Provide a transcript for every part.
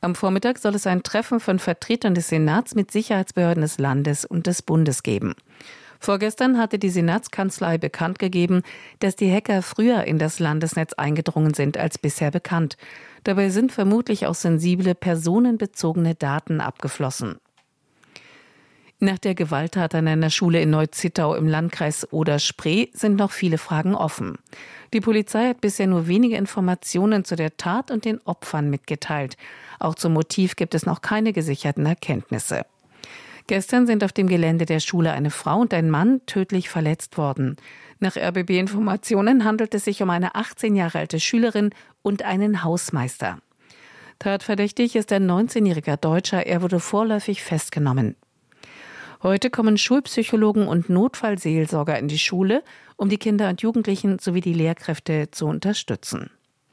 Am Vormittag soll es ein Treffen von Vertretern des Senats mit Sicherheitsbehörden des Landes und des Bundes geben. Vorgestern hatte die Senatskanzlei bekannt gegeben, dass die Hacker früher in das Landesnetz eingedrungen sind als bisher bekannt. Dabei sind vermutlich auch sensible personenbezogene Daten abgeflossen. Nach der Gewalttat an einer Schule in Neu-Zittau im Landkreis Oder-Spree sind noch viele Fragen offen. Die Polizei hat bisher nur wenige Informationen zu der Tat und den Opfern mitgeteilt. Auch zum Motiv gibt es noch keine gesicherten Erkenntnisse. Gestern sind auf dem Gelände der Schule eine Frau und ein Mann tödlich verletzt worden. Nach RBB-Informationen handelt es sich um eine 18 Jahre alte Schülerin und einen Hausmeister. Tatverdächtig ist ein 19-jähriger Deutscher, er wurde vorläufig festgenommen. Heute kommen Schulpsychologen und Notfallseelsorger in die Schule, um die Kinder und Jugendlichen sowie die Lehrkräfte zu unterstützen.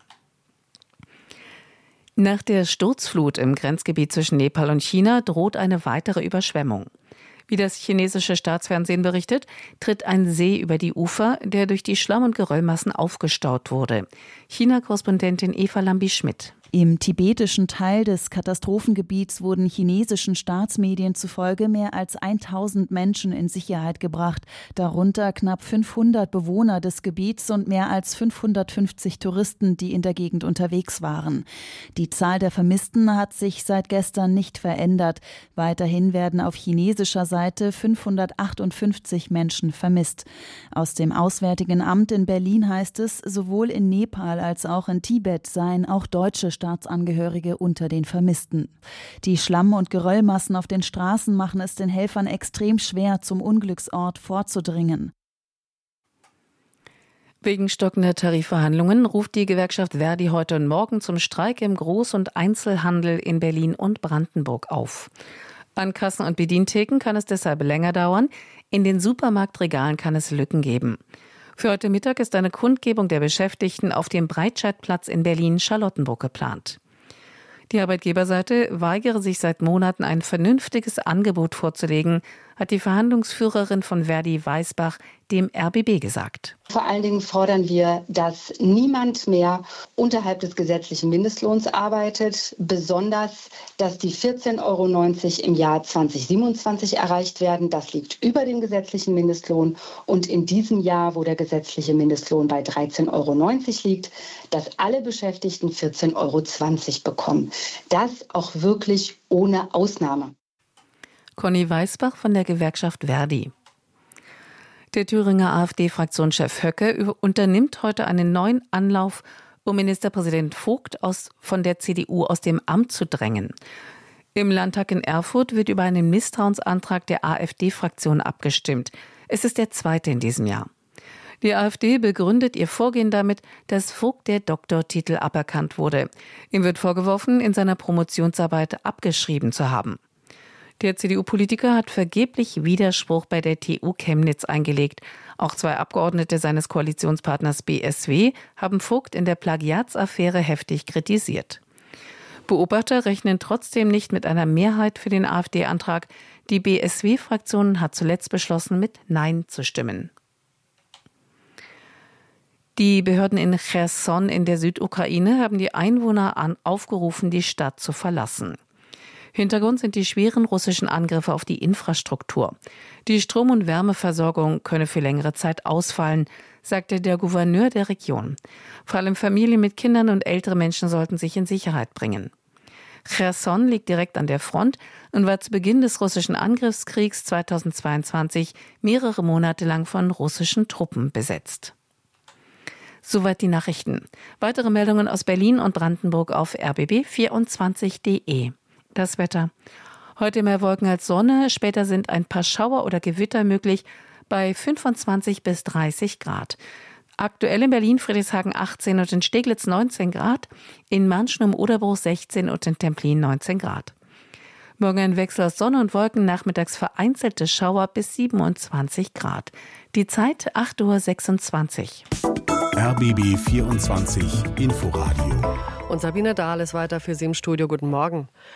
Nach der Sturzflut im Grenzgebiet zwischen Nepal und China droht eine weitere Überschwemmung. Wie das chinesische Staatsfernsehen berichtet, tritt ein See über die Ufer, der durch die Schlamm- und Geröllmassen aufgestaut wurde. China-Korrespondentin Eva Lambi-Schmidt. Im tibetischen Teil des Katastrophengebiets wurden chinesischen Staatsmedien zufolge mehr als 1000 Menschen in Sicherheit gebracht, darunter knapp 500 Bewohner des Gebiets und mehr als 550 Touristen, die in der Gegend unterwegs waren. Die Zahl der Vermissten hat sich seit gestern nicht verändert. Weiterhin werden auf chinesischer Seite 558 Menschen vermisst. Aus dem Auswärtigen Amt in Berlin heißt es, sowohl in Nepal als auch in Tibet seien auch deutsche Staatsangehörige unter den Vermissten. Die Schlamm- und Geröllmassen auf den Straßen machen es den Helfern extrem schwer, zum Unglücksort vorzudringen. Wegen stockender Tarifverhandlungen ruft die Gewerkschaft Verdi heute und morgen zum Streik im Groß- und Einzelhandel in Berlin und Brandenburg auf. An Kassen und Bedientheken kann es deshalb länger dauern, in den Supermarktregalen kann es Lücken geben. Für heute Mittag ist eine Kundgebung der Beschäftigten auf dem Breitscheidplatz in Berlin-Charlottenburg geplant. Die Arbeitgeberseite weigere sich seit Monaten, ein vernünftiges Angebot vorzulegen, hat die Verhandlungsführerin von Verdi Weisbach dem RBB gesagt. Vor allen Dingen fordern wir, dass niemand mehr unterhalb des gesetzlichen Mindestlohns arbeitet, besonders, dass die 14,90 € im Jahr 2027 erreicht werden. Das liegt über dem gesetzlichen Mindestlohn. Und in diesem Jahr, wo der gesetzliche Mindestlohn bei 13,90 € liegt, dass alle Beschäftigten 14,20 € bekommen. Das auch wirklich ohne Ausnahme. Conny Weisbach von der Gewerkschaft Verdi. Der Thüringer AfD-Fraktionschef Höcke unternimmt heute einen neuen Anlauf, um Ministerpräsident Vogt von der CDU aus dem Amt zu drängen. Im Landtag in Erfurt wird über einen Misstrauensantrag der AfD-Fraktion abgestimmt. Es ist der zweite in diesem Jahr. Die AfD begründet ihr Vorgehen damit, dass Vogt der Doktortitel aberkannt wurde. Ihm wird vorgeworfen, in seiner Promotionsarbeit abgeschrieben zu haben. Der CDU-Politiker hat vergeblich Widerspruch bei der TU Chemnitz eingelegt. Auch 2 Abgeordnete seines Koalitionspartners BSW haben Vogt in der Plagiatsaffäre heftig kritisiert. Beobachter rechnen trotzdem nicht mit einer Mehrheit für den AfD-Antrag. Die BSW-Fraktion hat zuletzt beschlossen, mit Nein zu stimmen. Die Behörden in Cherson in der Südukraine haben die Einwohner aufgerufen, die Stadt zu verlassen. Hintergrund sind die schweren russischen Angriffe auf die Infrastruktur. Die Strom- und Wärmeversorgung könne für längere Zeit ausfallen, sagte der Gouverneur der Region. Vor allem Familien mit Kindern und ältere Menschen sollten sich in Sicherheit bringen. Cherson liegt direkt an der Front und war zu Beginn des russischen Angriffskriegs 2022 mehrere Monate lang von russischen Truppen besetzt. Soweit die Nachrichten. Weitere Meldungen aus Berlin und Brandenburg auf rbb24.de. Das Wetter. Heute mehr Wolken als Sonne, später sind ein paar Schauer oder Gewitter möglich bei 25 bis 30 Grad. Aktuell in Berlin, Friedrichshagen 18 und in Steglitz 19 Grad, in Manschen im Oderbruch 16 und in Templin 19 Grad. Morgen ein Wechsel aus Sonne und Wolken, nachmittags vereinzelte Schauer bis 27 Grad. Die Zeit 8:26 Uhr. RBB 24 Inforadio. Und Sabine Dahl ist weiter für Sie im Studio. Guten Morgen.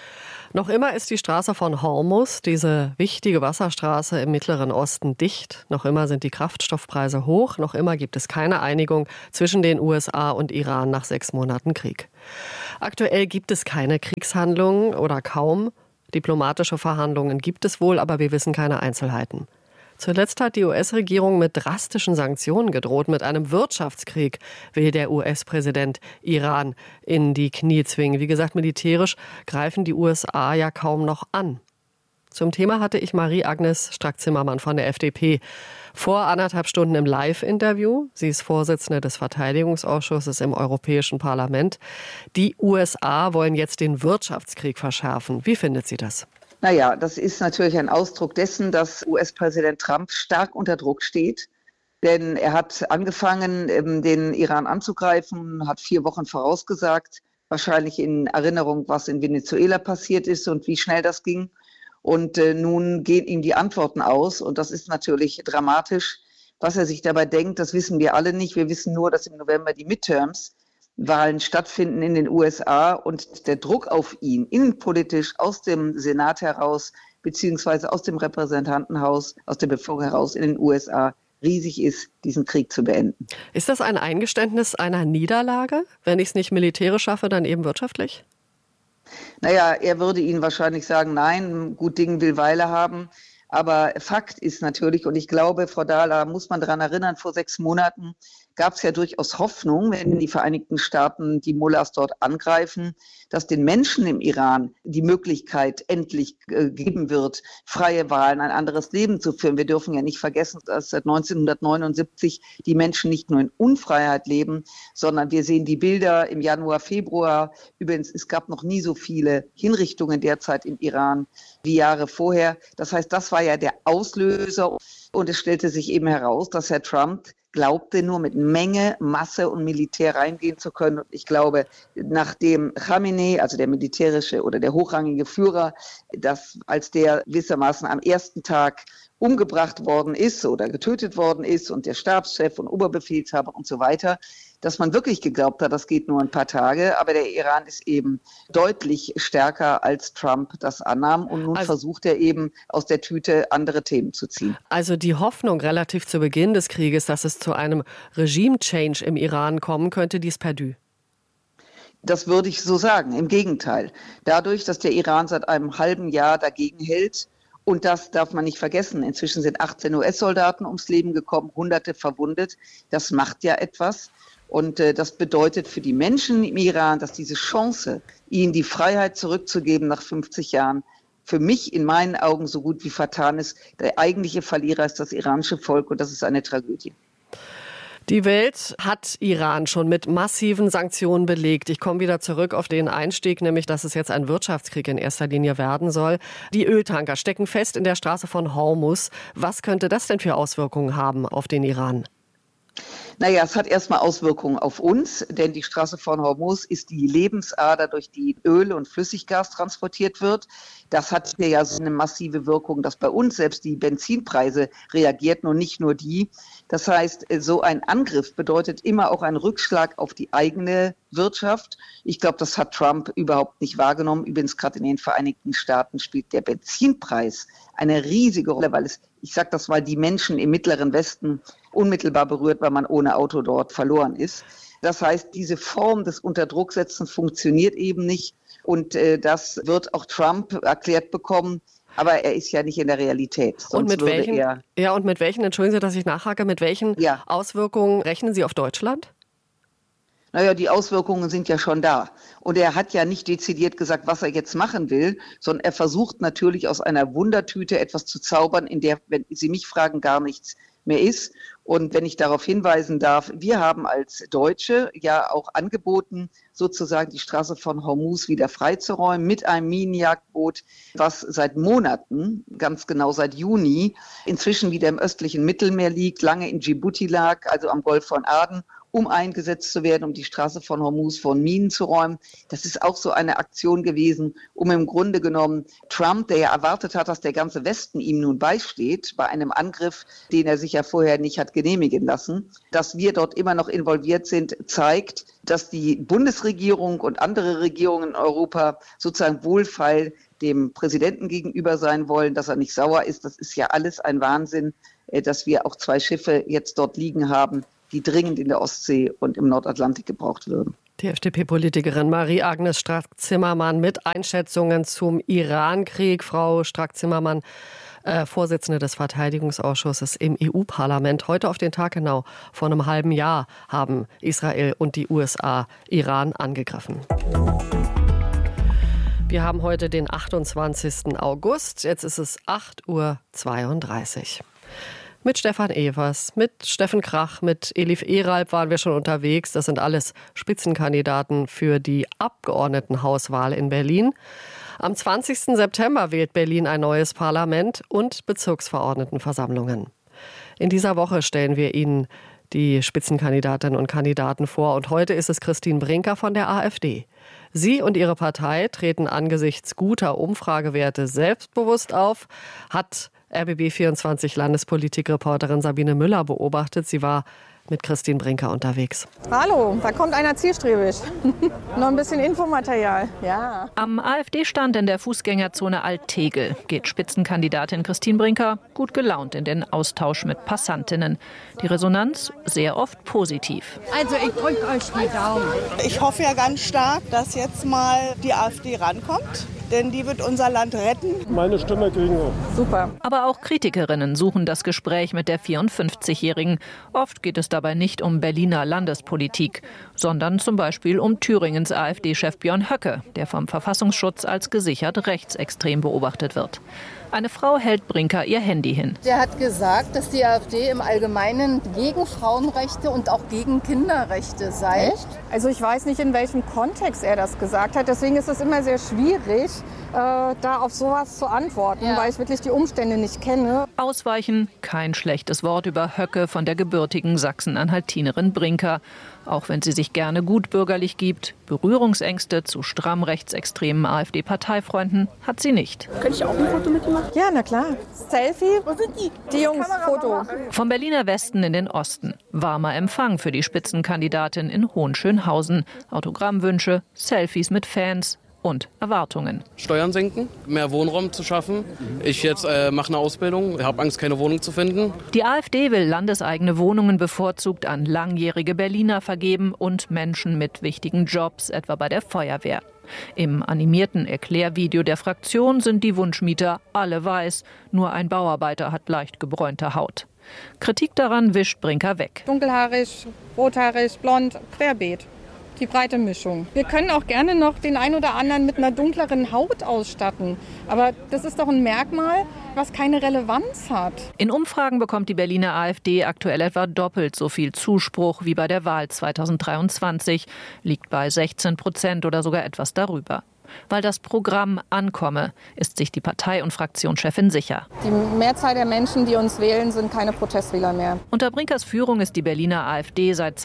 Noch immer ist die Straße von Hormuz, diese wichtige Wasserstraße im Mittleren Osten, dicht. Noch immer sind die Kraftstoffpreise hoch. Noch immer gibt es keine Einigung zwischen den USA und Iran nach 6 Monaten Krieg. Aktuell gibt es keine Kriegshandlungen oder kaum. Diplomatische Verhandlungen gibt es wohl, aber wir wissen keine Einzelheiten. Zuletzt hat die US-Regierung mit drastischen Sanktionen gedroht. Mit einem Wirtschaftskrieg will der US-Präsident Iran in die Knie zwingen. Wie gesagt, militärisch greifen die USA ja kaum noch an. Zum Thema hatte ich Marie-Agnes Strack-Zimmermann von der FDP vor 1,5 Stunden im Live-Interview. Sie ist Vorsitzende des Verteidigungsausschusses im Europäischen Parlament. Die USA wollen jetzt den Wirtschaftskrieg verschärfen. Wie findet sie das? Naja, das ist natürlich ein Ausdruck dessen, dass US-Präsident Trump stark unter Druck steht. Denn er hat angefangen, den Iran anzugreifen, hat 4 Wochen vorausgesagt, wahrscheinlich in Erinnerung, was in Venezuela passiert ist und wie schnell das ging. Und nun gehen ihm die Antworten aus und das ist natürlich dramatisch. Was er sich dabei denkt, das wissen wir alle nicht. Wir wissen nur, dass im November die Midterms-Wahlen stattfinden in den USA und der Druck auf ihn, innenpolitisch aus dem Senat heraus, beziehungsweise aus dem Repräsentantenhaus, aus der Bevölkerung heraus in den USA, riesig ist, diesen Krieg zu beenden. Ist das ein Eingeständnis einer Niederlage? Wenn ich es nicht militärisch schaffe, dann eben wirtschaftlich? Naja, er würde Ihnen wahrscheinlich sagen, nein, gut Ding will Weile haben. Aber Fakt ist natürlich, und ich glaube, Frau Dahler, muss man daran erinnern, vor 6 Monaten gab es ja durchaus Hoffnung, wenn die Vereinigten Staaten die Mullahs dort angreifen, dass den Menschen im Iran die Möglichkeit endlich geben wird, freie Wahlen, ein anderes Leben zu führen. Wir dürfen ja nicht vergessen, dass seit 1979 die Menschen nicht nur in Unfreiheit leben, sondern wir sehen die Bilder im Januar, Februar. Übrigens, es gab noch nie so viele Hinrichtungen derzeit im Iran wie Jahre vorher. Das heißt, das war ja der Auslöser. Und es stellte sich eben heraus, dass Herr Trump glaubte, nur mit Menge, Masse und Militär reingehen zu können. Und ich glaube, nachdem Khamenei, also der militärische oder der hochrangige Führer, als der gewissermaßen am ersten Tag umgebracht worden ist oder getötet worden ist und der Stabschef und Oberbefehlshaber und so weiter, dass man wirklich geglaubt hat, das geht nur ein paar Tage. Aber der Iran ist eben deutlich stärker, als Trump das annahm. Und nun versucht er eben aus der Tüte andere Themen zu ziehen. Also die Hoffnung relativ zu Beginn des Krieges, dass es zu einem Regime-Change im Iran kommen könnte, die ist perdu. Das würde ich so sagen. Im Gegenteil. Dadurch, dass der Iran seit einem halben Jahr dagegen hält, und das darf man nicht vergessen. Inzwischen sind 18 US-Soldaten ums Leben gekommen, Hunderte verwundet. Das macht ja etwas. Und das bedeutet für die Menschen im Iran, dass diese Chance, ihnen die Freiheit zurückzugeben nach 50 Jahren, für mich in meinen Augen so gut wie vertan ist. Der eigentliche Verlierer ist das iranische Volk und das ist eine Tragödie. Die Welt hat Iran schon mit massiven Sanktionen belegt. Ich komme wieder zurück auf den Einstieg, nämlich dass es jetzt ein Wirtschaftskrieg in erster Linie werden soll. Die Öltanker stecken fest in der Straße von Hormuz. Was könnte das denn für Auswirkungen haben auf den Iran? Naja, es hat erstmal Auswirkungen auf uns, denn die Straße von Hormuz ist die Lebensader, durch die Öl und Flüssiggas transportiert wird. Das hat ja so eine massive Wirkung, dass bei uns selbst die Benzinpreise reagierten und nicht nur die. Das heißt, so ein Angriff bedeutet immer auch einen Rückschlag auf die eigene Wirtschaft. Ich glaube, das hat Trump überhaupt nicht wahrgenommen. Übrigens, gerade in den Vereinigten Staaten spielt der Benzinpreis eine riesige Rolle, weil ich sage das mal, die Menschen im Mittleren Westen unmittelbar berührt, weil man ohne Auto dort verloren ist. Das heißt, diese Form des Unterdrucksetzens funktioniert eben nicht. Und das wird auch Trump erklärt bekommen. Aber er ist ja nicht in der Realität. Und mit welchen, entschuldigen Sie, dass ich nachhake, mit welchen Auswirkungen rechnen Sie auf Deutschland? Naja, die Auswirkungen sind ja schon da. Und er hat ja nicht dezidiert gesagt, was er jetzt machen will, sondern er versucht natürlich aus einer Wundertüte etwas zu zaubern, in der, wenn Sie mich fragen, gar nichts mehr ist. Und wenn ich darauf hinweisen darf, wir haben als Deutsche ja auch angeboten, sozusagen die Straße von Hormuz wieder freizuräumen mit einem Minenjagdboot, was seit Monaten, ganz genau seit Juni, inzwischen wieder im östlichen Mittelmeer liegt, lange in Djibouti lag, also am Golf von Aden, um eingesetzt zu werden, um die Straße von Hormuz von Minen zu räumen. Das ist auch so eine Aktion gewesen, um im Grunde genommen Trump, der ja erwartet hat, dass der ganze Westen ihm nun beisteht, bei einem Angriff, den er sich ja vorher nicht hat genehmigen lassen, dass wir dort immer noch involviert sind, zeigt, dass die Bundesregierung und andere Regierungen in Europa sozusagen wohlfeil dem Präsidenten gegenüber sein wollen, dass er nicht sauer ist. Das ist ja alles ein Wahnsinn, dass wir auch 2 Schiffe jetzt dort liegen haben, die dringend in der Ostsee und im Nordatlantik gebraucht würden. Die FDP-Politikerin Marie-Agnes Strack-Zimmermann mit Einschätzungen zum Iran-Krieg. Frau Strack-Zimmermann, Vorsitzende des Verteidigungsausschusses im EU-Parlament. Heute auf den Tag genau vor einem halben Jahr haben Israel und die USA Iran angegriffen. Wir haben heute den 28. August. Jetzt ist es 8:32 Uhr. Mit Stefan Evers, mit Steffen Krach, mit Elif Eralb waren wir schon unterwegs. Das sind alles Spitzenkandidaten für die Abgeordnetenhauswahl in Berlin. Am 20. September wählt Berlin ein neues Parlament und Bezirksverordnetenversammlungen. In dieser Woche stellen wir Ihnen die Spitzenkandidatinnen und Kandidaten vor. Und heute ist es Christine Brinker von der AfD. Sie und ihre Partei treten angesichts guter Umfragewerte selbstbewusst auf, hat RBB24 Landespolitikreporterin Sabine Müller beobachtet. Sie war mit Christine Brinker unterwegs. Hallo, da kommt einer zielstrebig. Noch ein bisschen Infomaterial. Ja. Am AfD-Stand in der Fußgängerzone Alt-Tegel geht Spitzenkandidatin Christine Brinker gut gelaunt in den Austausch mit Passantinnen. Die Resonanz sehr oft positiv. Also ich drücke euch die Daumen. Ich hoffe ja ganz stark, dass jetzt mal die AfD rankommt. Denn die wird unser Land retten. Meine Stimme kriegen wir. Super. Aber auch Kritikerinnen suchen das Gespräch mit der 54-Jährigen. Oft geht es dabei nicht um Berliner Landespolitik, sondern zum Beispiel um Thüringens AfD-Chef Björn Höcke, der vom Verfassungsschutz als gesichert rechtsextrem beobachtet wird. Eine Frau hält Brinker ihr Handy hin. Der hat gesagt, dass die AfD im Allgemeinen gegen Frauenrechte und auch gegen Kinderrechte sei. Echt? Also ich weiß nicht, in welchem Kontext er das gesagt hat. Deswegen ist es immer sehr schwierig, da auf sowas zu antworten, weil ich wirklich die Umstände nicht kenne. Ausweichen, kein schlechtes Wort über Höcke von der gebürtigen Sachsen-Anhaltinerin Brinker. Auch wenn sie sich gerne gutbürgerlich gibt, Berührungsängste zu stramm rechtsextremen AfD-Parteifreunden hat sie nicht. Könnte ich auch ein Foto mit ihm machen? Ja, na klar. Selfie? Wo sind die? Die Jungs, Foto. Vom Berliner Westen in den Osten. Warmer Empfang für die Spitzenkandidatin in Hohenschönhausen. Autogrammwünsche, Selfies mit Fans und Erwartungen. Steuern senken, mehr Wohnraum zu schaffen. Ich jetzt mache eine Ausbildung, habe Angst, keine Wohnung zu finden. Die AfD will landeseigene Wohnungen bevorzugt an langjährige Berliner vergeben und Menschen mit wichtigen Jobs, etwa bei der Feuerwehr. Im animierten Erklärvideo der Fraktion sind die Wunschmieter alle weiß. Nur ein Bauarbeiter hat leicht gebräunte Haut. Kritik daran wischt Brinker weg. Dunkelhaarig, rothaarig, blond, querbeet. Die breite Mischung. Wir können auch gerne noch den einen oder anderen mit einer dunkleren Haut ausstatten. Aber das ist doch ein Merkmal, was keine Relevanz hat. In Umfragen bekommt die Berliner AfD aktuell etwa doppelt so viel Zuspruch wie bei der Wahl 2023. Liegt bei 16% oder sogar etwas darüber. Weil das Programm ankomme, ist sich die Partei- und Fraktionschefin sicher. Die Mehrzahl der Menschen, die uns wählen, sind keine Protestwähler mehr. Unter Brinkers Führung ist die Berliner AfD seit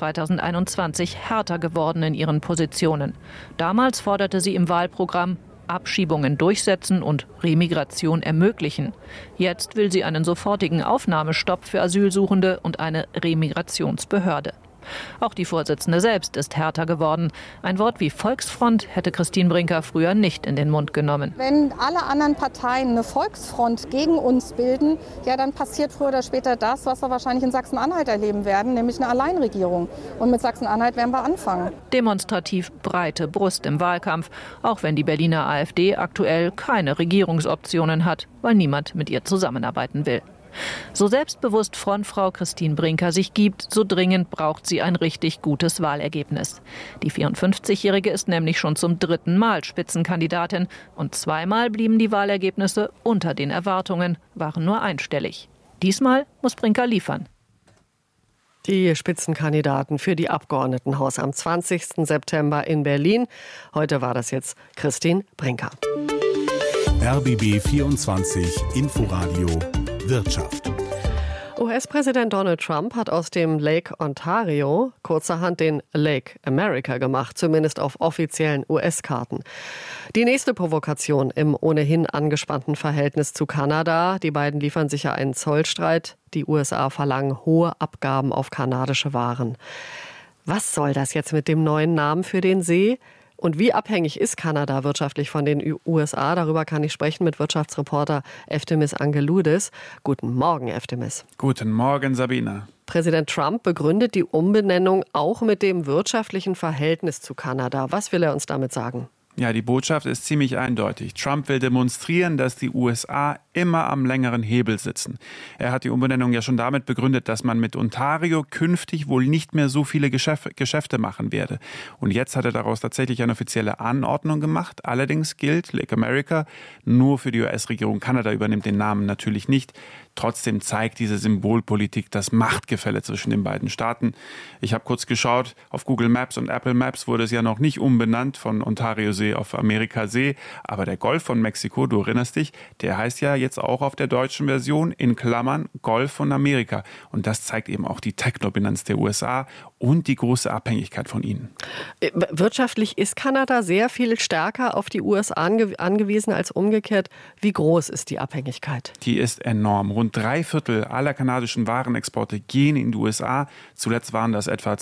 2021 härter geworden in ihren Positionen. Damals forderte sie im Wahlprogramm Abschiebungen durchsetzen und Remigration ermöglichen. Jetzt will sie einen sofortigen Aufnahmestopp für Asylsuchende und eine Remigrationsbehörde. Auch die Vorsitzende selbst ist härter geworden. Ein Wort wie Volksfront hätte Christine Brinker früher nicht in den Mund genommen. Wenn alle anderen Parteien eine Volksfront gegen uns bilden, ja, dann passiert früher oder später das, was wir wahrscheinlich in Sachsen-Anhalt erleben werden, nämlich eine Alleinregierung. Und mit Sachsen-Anhalt werden wir anfangen. Demonstrativ breite Brust im Wahlkampf, auch wenn die Berliner AfD aktuell keine Regierungsoptionen hat, weil niemand mit ihr zusammenarbeiten will. So selbstbewusst Frontfrau Christine Brinker sich gibt, so dringend braucht sie ein richtig gutes Wahlergebnis. Die 54-Jährige ist nämlich schon zum 3. Mal Spitzenkandidatin und 2-mal blieben die Wahlergebnisse unter den Erwartungen, waren nur einstellig. Diesmal muss Brinker liefern. Die Spitzenkandidaten für die Abgeordnetenhaus am 20. September in Berlin. Heute war das jetzt Christine Brinker. RBB 24 Inforadio Wirtschaft. US-Präsident Donald Trump hat aus dem Lake Ontario kurzerhand den Lake America gemacht, zumindest auf offiziellen US-Karten. Die nächste Provokation im ohnehin angespannten Verhältnis zu Kanada. Die beiden liefern sich ja einen Zollstreit. Die USA verlangen hohe Abgaben auf kanadische Waren. Was soll das jetzt mit dem neuen Namen für den See? Und wie abhängig ist Kanada wirtschaftlich von den USA? Darüber kann ich sprechen mit Wirtschaftsreporter Eftemis Angeloudis. Guten Morgen, Eftemis. Guten Morgen, Sabine. Präsident Trump begründet die Umbenennung auch mit dem wirtschaftlichen Verhältnis zu Kanada. Was will er uns damit sagen? Ja, die Botschaft ist ziemlich eindeutig. Trump will demonstrieren, dass die USA immer am längeren Hebel sitzen. Er hat die Umbenennung ja schon damit begründet, dass man mit Ontario künftig wohl nicht mehr so viele Geschäfte machen werde. Und jetzt hat er daraus tatsächlich eine offizielle Anordnung gemacht. Allerdings gilt Lake America nur für die US-Regierung. Kanada übernimmt den Namen natürlich nicht. Trotzdem zeigt diese Symbolpolitik das Machtgefälle zwischen den beiden Staaten. Ich habe kurz geschaut, auf Google Maps und Apple Maps wurde es ja noch nicht umbenannt von Ontario-See auf Amerika-See. Aber der Golf von Mexiko, du erinnerst dich, der heißt ja jetzt auch auf der deutschen Version in Klammern Golf von Amerika. Und das zeigt eben auch die Technodominanz der USA und die große Abhängigkeit von ihnen. Wirtschaftlich ist Kanada sehr viel stärker auf die USA angewiesen als umgekehrt. Wie groß ist die Abhängigkeit? Die ist enorm. Rund 3/4 aller kanadischen Warenexporte gehen in die USA. Zuletzt waren das etwa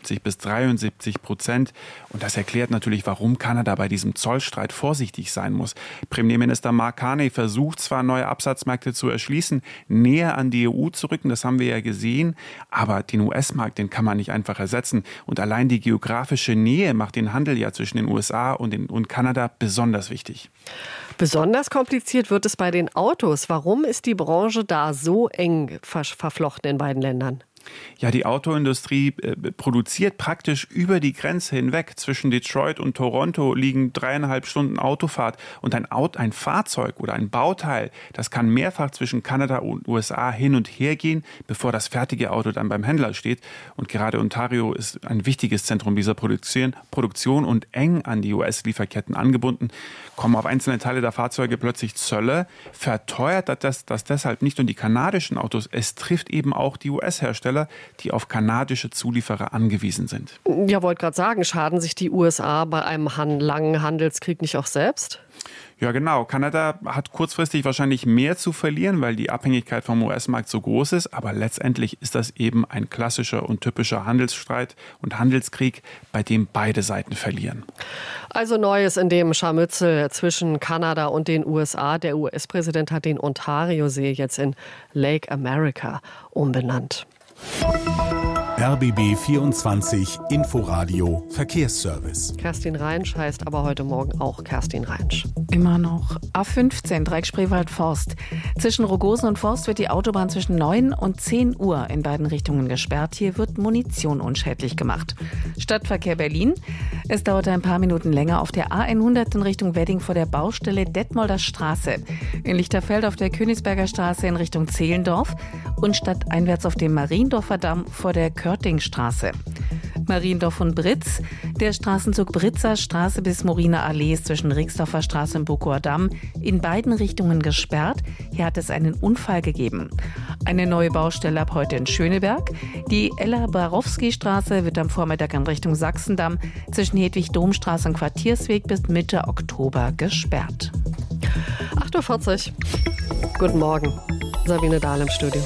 72-73%. Und das erklärt natürlich, warum Kanada bei diesem Zollstreit vorsichtig sein muss. Premierminister Mark Carney versucht zwar, neue Absatzmärkte zu erschließen, näher an die EU zu rücken, das haben wir ja gesehen, aber den US-Markt, den kann man nicht einfach ersetzen. Und allein die geografische Nähe macht den Handel ja zwischen den USA und Kanada besonders wichtig. Besonders kompliziert wird es bei den Autos. Warum ist die Branche da so eng verflochten in beiden Ländern? Ja, die Autoindustrie produziert praktisch über die Grenze hinweg. Zwischen Detroit und Toronto liegen 3,5 Stunden Autofahrt. Und ein Fahrzeug oder ein Bauteil, das kann mehrfach zwischen Kanada und USA hin und her gehen, bevor das fertige Auto dann beim Händler steht. Und gerade Ontario ist ein wichtiges Zentrum dieser Produktion und eng an die US-Lieferketten angebunden. Kommen auf einzelne Teile der Fahrzeuge plötzlich Zölle, verteuert das deshalb nicht nur die kanadischen Autos, es trifft eben auch die US-Hersteller, die auf kanadische Zulieferer angewiesen sind. Ja, wollte gerade sagen, schaden sich die USA bei einem langen Handelskrieg nicht auch selbst? Ja, genau. Kanada hat kurzfristig wahrscheinlich mehr zu verlieren, weil die Abhängigkeit vom US-Markt so groß ist. Aber letztendlich ist das eben ein klassischer und typischer Handelsstreit und Handelskrieg, bei dem beide Seiten verlieren. Also Neues in dem Scharmützel zwischen Kanada und den USA. Der US-Präsident hat den Ontario-See jetzt in Lake America umbenannt. RBB 24 Inforadio Verkehrsservice. Kerstin Reinsch heißt aber heute Morgen auch Kerstin Reinsch. Immer noch. A15 Dreieck Spreewald-Forst. Zwischen Rogosen und Forst wird die Autobahn zwischen 9 und 10 Uhr in beiden Richtungen gesperrt. Hier wird Munition unschädlich gemacht. Stadtverkehr Berlin. Es dauert ein paar Minuten länger auf der A100 in Richtung Wedding vor der Baustelle Detmolder Straße. In Lichterfeld auf der Königsberger Straße in Richtung Zehlendorf und stadteinwärts auf dem Mariendorfer Damm vor der Körtingstraße. Mariendorf und Britz. Der Straßenzug Britzer Straße bis Moriner Allee ist zwischen Rixdorfer Straße und Bukower Damm in beiden Richtungen gesperrt. Hier hat es einen Unfall gegeben. Eine neue Baustelle ab heute in Schöneberg. Die Ella-Barowski-Straße wird am Vormittag in Richtung Sachsendamm zwischen Hedwig-Domstraße und Quartiersweg bis Mitte Oktober gesperrt. 8:40 Uhr. Guten Morgen. Sabine Dahl im Studio.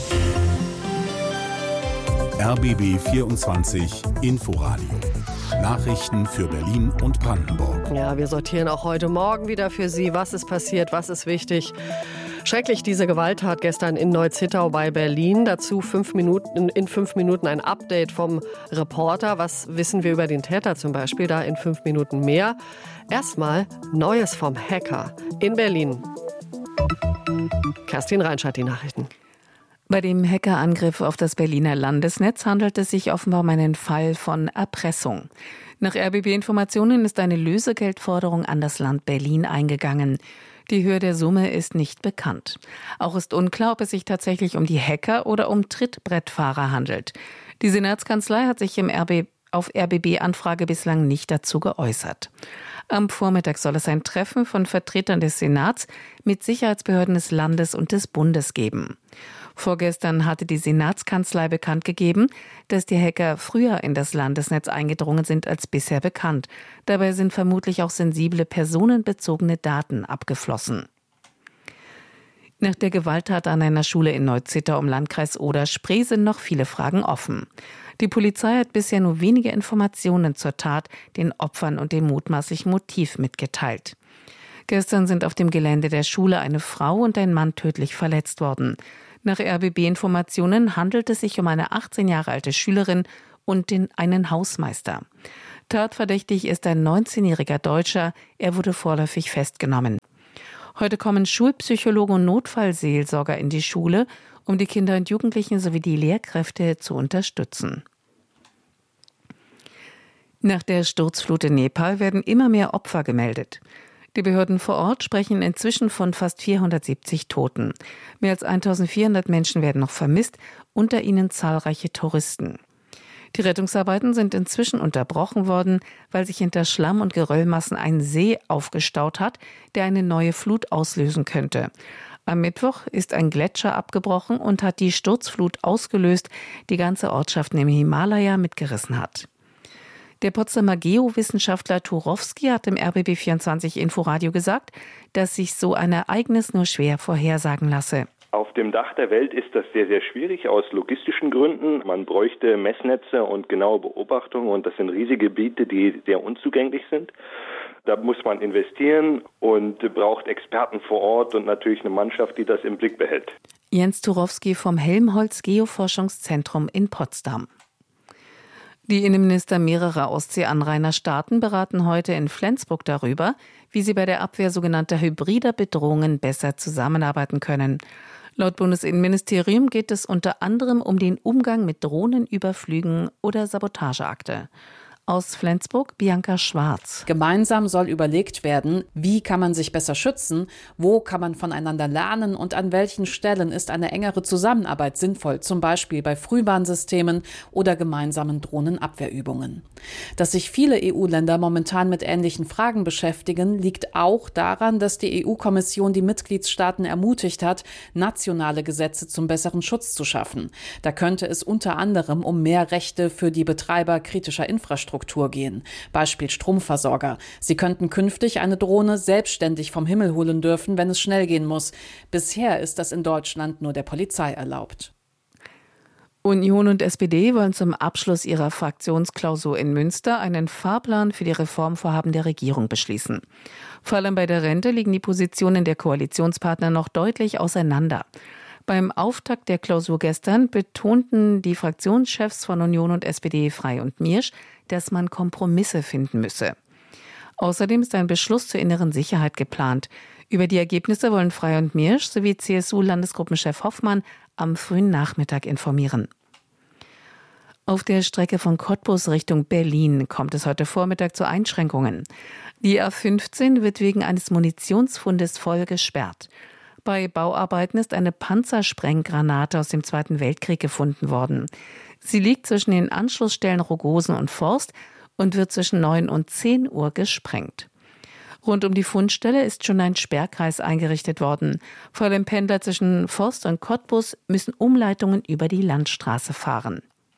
RBB 24 Inforadio. Nachrichten für Berlin und Brandenburg. Ja, wir sortieren auch heute Morgen wieder für Sie. Was ist passiert? Was ist wichtig? Schrecklich diese Gewalttat gestern in Neu-Zittau bei Berlin. Dazu in 5 Minuten ein Update vom Reporter. Was wissen wir über den Täter zum Beispiel? Da in 5 Minuten mehr. Erstmal Neues vom Hacker in Berlin. Kerstin Reinsch hat die Nachrichten. Bei dem Hackerangriff auf das Berliner Landesnetz handelt es sich offenbar um einen Fall von Erpressung. Nach RBB-Informationen ist eine Lösegeldforderung an das Land Berlin eingegangen. Die Höhe der Summe ist nicht bekannt. Auch ist unklar, ob es sich tatsächlich um die Hacker oder um Trittbrettfahrer handelt. Die Senatskanzlei hat sich auf RBB-Anfrage bislang nicht dazu geäußert. Am Vormittag soll es ein Treffen von Vertretern des Senats mit Sicherheitsbehörden des Landes und des Bundes geben. Vorgestern hatte die Senatskanzlei bekannt gegeben, dass die Hacker früher in das Landesnetz eingedrungen sind als bisher bekannt. Dabei sind vermutlich auch sensible personenbezogene Daten abgeflossen. Nach der Gewalttat an einer Schule in Neu-Zittau im Landkreis Oder-Spree sind noch viele Fragen offen. Die Polizei hat bisher nur wenige Informationen zur Tat, den Opfern und dem mutmaßlichen Motiv mitgeteilt. Gestern sind auf dem Gelände der Schule eine Frau und ein Mann tödlich verletzt worden. Nach RBB-Informationen handelt es sich um eine 18 Jahre alte Schülerin und einen Hausmeister. Tatverdächtig ist ein 19-jähriger Deutscher. Er wurde vorläufig festgenommen. Heute kommen Schulpsychologen und Notfallseelsorger in die Schule, um die Kinder und Jugendlichen sowie die Lehrkräfte zu unterstützen. Nach der Sturzflut in Nepal werden immer mehr Opfer gemeldet. Die Behörden vor Ort sprechen inzwischen von fast 470 Toten. Mehr als 1400 Menschen werden noch vermisst, unter ihnen zahlreiche Touristen. Die Rettungsarbeiten sind inzwischen unterbrochen worden, weil sich hinter Schlamm und Geröllmassen ein See aufgestaut hat, der eine neue Flut auslösen könnte. Am Mittwoch ist ein Gletscher abgebrochen und hat die Sturzflut ausgelöst, die ganze Ortschaften im Himalaya mitgerissen hat. Der Potsdamer Geowissenschaftler Turowski hat im RBB24 Inforadio gesagt, dass sich so ein Ereignis nur schwer vorhersagen lasse. Auf dem Dach der Welt ist das sehr, sehr schwierig aus logistischen Gründen. Man bräuchte Messnetze und genaue Beobachtungen und das sind riesige Gebiete, die sehr unzugänglich sind. Da muss man investieren und braucht Experten vor Ort und natürlich eine Mannschaft, die das im Blick behält. Jens Turowski vom Helmholtz Geoforschungszentrum in Potsdam. Die Innenminister mehrerer Ostseeanrainerstaaten beraten heute in Flensburg darüber, wie sie bei der Abwehr sogenannter hybrider Bedrohungen besser zusammenarbeiten können. Laut Bundesinnenministerium geht es unter anderem um den Umgang mit Drohnenüberflügen oder Sabotageakte. Aus Flensburg, Bianca Schwarz. Gemeinsam soll überlegt werden, wie kann man sich besser schützen, wo kann man voneinander lernen und an welchen Stellen ist eine engere Zusammenarbeit sinnvoll, zum Beispiel bei Frühwarnsystemen oder gemeinsamen Drohnenabwehrübungen. Dass sich viele EU-Länder momentan mit ähnlichen Fragen beschäftigen, liegt auch daran, dass die EU-Kommission die Mitgliedstaaten ermutigt hat, nationale Gesetze zum besseren Schutz zu schaffen. Da könnte es unter anderem um mehr Rechte für die Betreiber kritischer Infrastruktur gehen. Beispiel Stromversorger. Sie könnten künftig eine Drohne selbstständig vom Himmel holen dürfen, wenn es schnell gehen muss. Bisher ist das in Deutschland nur der Polizei erlaubt. Union und SPD wollen zum Abschluss ihrer Fraktionsklausur in Münster einen Fahrplan für die Reformvorhaben der Regierung beschließen. Vor allem bei der Rente liegen die Positionen der Koalitionspartner noch deutlich auseinander. Beim Auftakt der Klausur gestern betonten die Fraktionschefs von Union und SPD Frey und Miersch, dass man Kompromisse finden müsse. Außerdem ist ein Beschluss zur inneren Sicherheit geplant. Über die Ergebnisse wollen Frey und Miersch sowie CSU-Landesgruppenchef Hoffmann am frühen Nachmittag informieren. Auf der Strecke von Cottbus Richtung Berlin kommt es heute Vormittag zu Einschränkungen. Die A15 wird wegen eines Munitionsfundes voll gesperrt. Bei Bauarbeiten ist eine Panzersprenggranate aus dem Zweiten Weltkrieg gefunden worden. Sie liegt zwischen den Anschlussstellen Rogosen und Forst und wird zwischen 9 und 10 Uhr gesprengt. Rund um die Fundstelle ist schon ein Sperrkreis eingerichtet worden. Vor allem Pendler zwischen Forst und Cottbus müssen Umleitungen über die Landstraße fahren.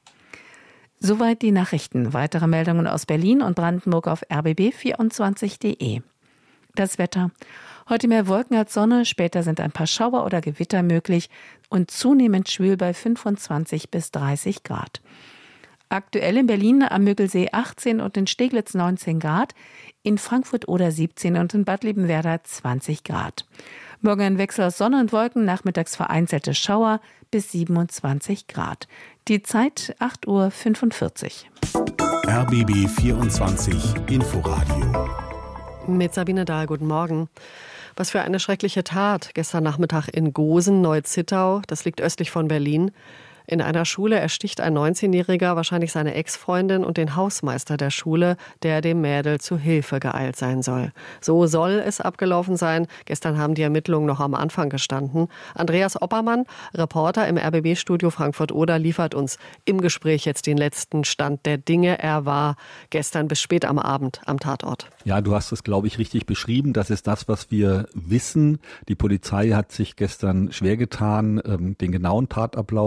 Soweit die Nachrichten. Weitere Meldungen aus Berlin und Brandenburg auf rbb24.de. Das Wetter. Heute mehr Wolken als Sonne, später sind ein paar Schauer oder Gewitter möglich und zunehmend schwül bei 25 bis 30 Grad. Aktuell in Berlin am Müggelsee 18 und in Steglitz 19 Grad, in Frankfurt oder 17 und in Bad Liebenwerda 20 Grad. Morgen ein Wechsel aus Sonne und Wolken, nachmittags vereinzelte Schauer bis 27 Grad. Die Zeit 8:45 Uhr. RBB 24 Inforadio. Mit Sabine Dahl, guten Morgen. Was für eine schreckliche Tat gestern Nachmittag in Gosen, Neu-Zittau, das liegt östlich von Berlin. In einer Schule ersticht ein 19-Jähriger wahrscheinlich seine Ex-Freundin und den Hausmeister der Schule, der dem Mädel zu Hilfe geeilt sein soll. So soll es abgelaufen sein. Gestern haben die Ermittlungen noch am Anfang gestanden. Andreas Oppermann, Reporter im RBB-Studio Frankfurt-Oder, liefert uns im Gespräch jetzt den letzten Stand der Dinge. Er war gestern bis spät am Abend am Tatort. Ja, du hast es, glaube ich, richtig beschrieben. Das ist das, was wir wissen. Die Polizei hat sich gestern schwer getan, den genauen Tatablauf zu benennen.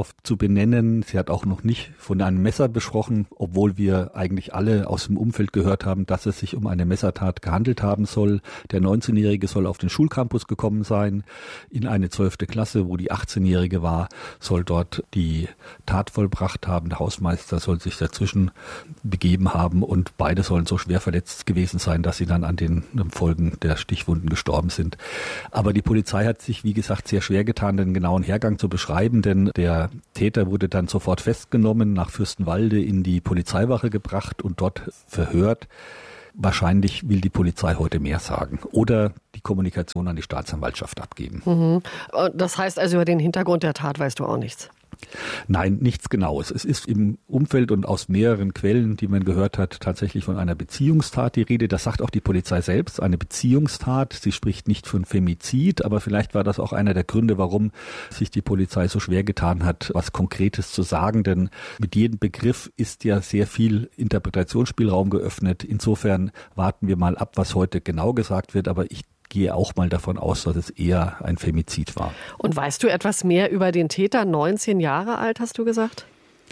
benennen. Sie hat auch noch nicht von einem Messer besprochen, obwohl wir eigentlich alle aus dem Umfeld gehört haben, dass es sich um eine Messertat gehandelt haben soll. Der 19-Jährige soll auf den Schulcampus gekommen sein, in eine 12. Klasse, wo die 18-Jährige war, soll dort die Tat vollbracht haben. Der Hausmeister soll sich dazwischen begeben haben und beide sollen so schwer verletzt gewesen sein, dass sie dann an den Folgen der Stichwunden gestorben sind. Aber die Polizei hat sich, wie gesagt, sehr schwer getan, den genauen Hergang zu beschreiben, denn der Täter wurde dann sofort festgenommen, nach Fürstenwalde in die Polizeiwache gebracht und dort verhört. Wahrscheinlich will die Polizei heute mehr sagen oder die Kommunikation an die Staatsanwaltschaft abgeben. Mhm. Das heißt also, über den Hintergrund der Tat weißt du auch nichts? Nein, nichts Genaues. Es ist im Umfeld und aus mehreren Quellen, die man gehört hat, tatsächlich von einer Beziehungstat die Rede. Das sagt auch die Polizei selbst, eine Beziehungstat. Sie spricht nicht von Femizid, aber vielleicht war das auch einer der Gründe, warum sich die Polizei so schwer getan hat, was Konkretes zu sagen. Denn mit jedem Begriff ist ja sehr viel Interpretationsspielraum geöffnet. Insofern warten wir mal ab, was heute genau gesagt wird. Aber ich gehe auch mal davon aus, dass es eher ein Femizid war. Und weißt du etwas mehr über den Täter? 19 Jahre alt, hast du gesagt?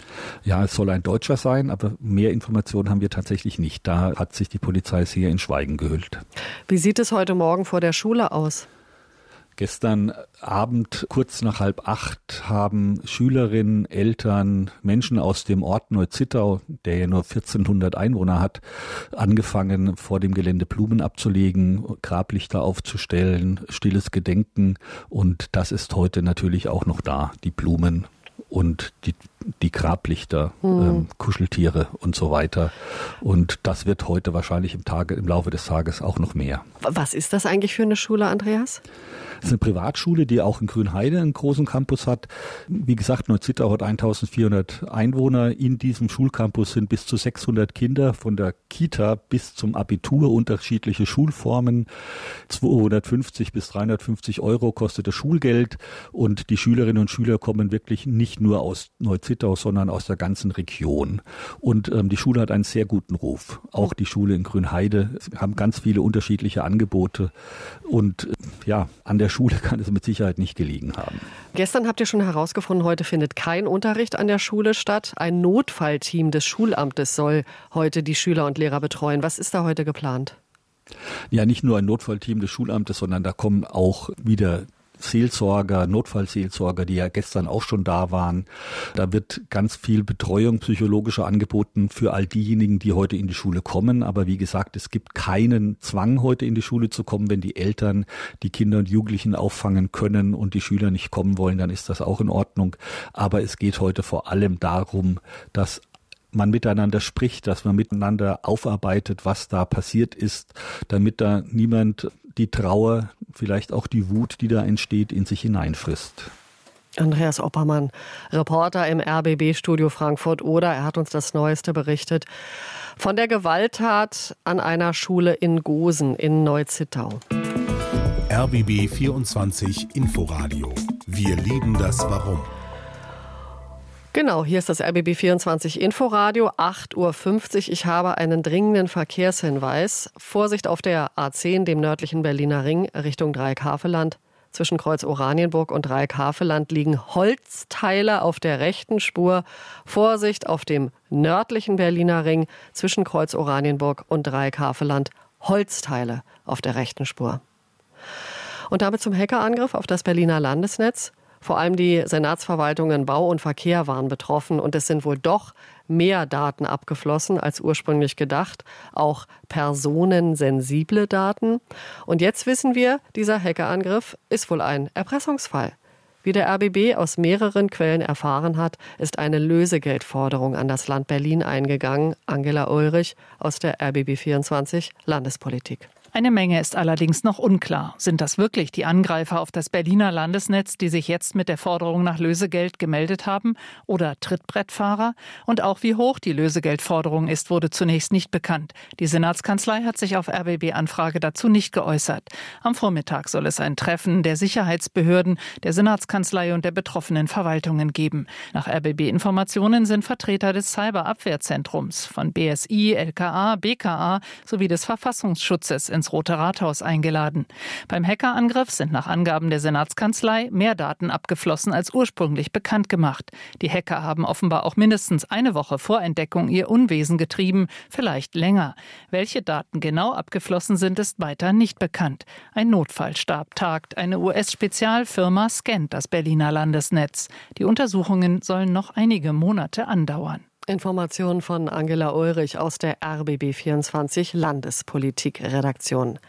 Ja, es soll ein Deutscher sein, aber mehr Informationen haben wir tatsächlich nicht. Da hat sich die Polizei sehr in Schweigen gehüllt. Wie sieht es heute Morgen vor der Schule aus? Gestern Abend, kurz nach 7:30, haben Schülerinnen, Eltern, Menschen aus dem Ort Neuzittau, der ja nur 1400 Einwohner hat, angefangen, vor dem Gelände Blumen abzulegen, Grablichter aufzustellen, stilles Gedenken. Und das ist heute natürlich auch noch da, die Blumen und die Grablichter, Kuscheltiere und so weiter. Und das wird heute wahrscheinlich im Laufe des Tages auch noch mehr. Was ist das eigentlich für eine Schule, Andreas? Es ist eine Privatschule, die auch in Grünheide einen großen Campus hat. Wie gesagt, Neuzittau hat 1400 Einwohner. In diesem Schulcampus sind bis zu 600 Kinder, von der Kita bis zum Abitur, unterschiedliche Schulformen. 250 bis 350 € kostet das Schulgeld. Und die Schülerinnen und Schüler kommen wirklich nicht nur aus Neuzittau, sondern aus der ganzen Region. Und die Schule hat einen sehr guten Ruf. Auch die Schule in Grünheide haben ganz viele unterschiedliche Angebote. Und an der Schule kann es mit Sicherheit nicht gelegen haben. Gestern habt ihr schon herausgefunden, heute findet kein Unterricht an der Schule statt. Ein Notfallteam des Schulamtes soll heute die Schüler und Lehrer betreuen. Was ist da heute geplant? Ja, nicht nur ein Notfallteam des Schulamtes, sondern da kommen auch wieder Seelsorger, Notfallseelsorger, die ja gestern auch schon da waren. Da wird ganz viel Betreuung psychologischer angeboten für all diejenigen, die heute in die Schule kommen. Aber wie gesagt, es gibt keinen Zwang, heute in die Schule zu kommen. Wenn die Eltern die Kinder und Jugendlichen auffangen können und die Schüler nicht kommen wollen, dann ist das auch in Ordnung. Aber es geht heute vor allem darum, dass man miteinander spricht, dass man miteinander aufarbeitet, was da passiert ist, damit da niemand die Trauer, vielleicht auch die Wut, die da entsteht, in sich hineinfrisst. Andreas Oppermann, Reporter im RBB-Studio Frankfurt oder er hat uns das Neueste berichtet von der Gewalttat an einer Schule in Gosen in Neuzittau. RBB 24 Inforadio. Wir lieben das Warum. Genau, hier ist das RBB 24 Inforadio, 8:50 Uhr. Ich habe einen dringenden Verkehrshinweis. Vorsicht auf der A10, dem nördlichen Berliner Ring, Richtung Dreieck-Havelland. Zwischen Kreuz Oranienburg und Dreieck-Havelland liegen Holzteile auf der rechten Spur. Vorsicht auf dem nördlichen Berliner Ring, zwischen Kreuz Oranienburg und Dreieck-Havelland. Holzteile auf der rechten Spur. Und damit zum Hackerangriff auf das Berliner Landesnetz. Vor allem die Senatsverwaltungen Bau und Verkehr waren betroffen und es sind wohl doch mehr Daten abgeflossen als ursprünglich gedacht, auch personensensible Daten. Und jetzt wissen wir, dieser Hackerangriff ist wohl ein Erpressungsfall. Wie der RBB aus mehreren Quellen erfahren hat, ist eine Lösegeldforderung an das Land Berlin eingegangen. Angela Ulrich aus der RBB 24 Landespolitik. Eine Menge ist allerdings noch unklar. Sind das wirklich die Angreifer auf das Berliner Landesnetz, die sich jetzt mit der Forderung nach Lösegeld gemeldet haben, oder Trittbrettfahrer? Und auch wie hoch die Lösegeldforderung ist, wurde zunächst nicht bekannt. Die Senatskanzlei hat sich auf RBB-Anfrage dazu nicht geäußert. Am Vormittag soll es ein Treffen der Sicherheitsbehörden, der Senatskanzlei und der betroffenen Verwaltungen geben. Nach RBB-Informationen sind Vertreter des Cyberabwehrzentrums von BSI, LKA, BKA sowie des Verfassungsschutzes ins ins Rote Rathaus eingeladen. Beim Hackerangriff sind nach Angaben der Senatskanzlei mehr Daten abgeflossen als ursprünglich bekannt gemacht. Die Hacker haben offenbar auch mindestens eine Woche vor Entdeckung ihr Unwesen getrieben, vielleicht länger. Welche Daten genau abgeflossen sind, ist weiter nicht bekannt. Ein Notfallstab tagt. Eine US-Spezialfirma scannt das Berliner Landesnetz. Die Untersuchungen sollen noch einige Monate andauern. Informationen von Angela Ulrich aus der RBB24 Landespolitik-Redaktion.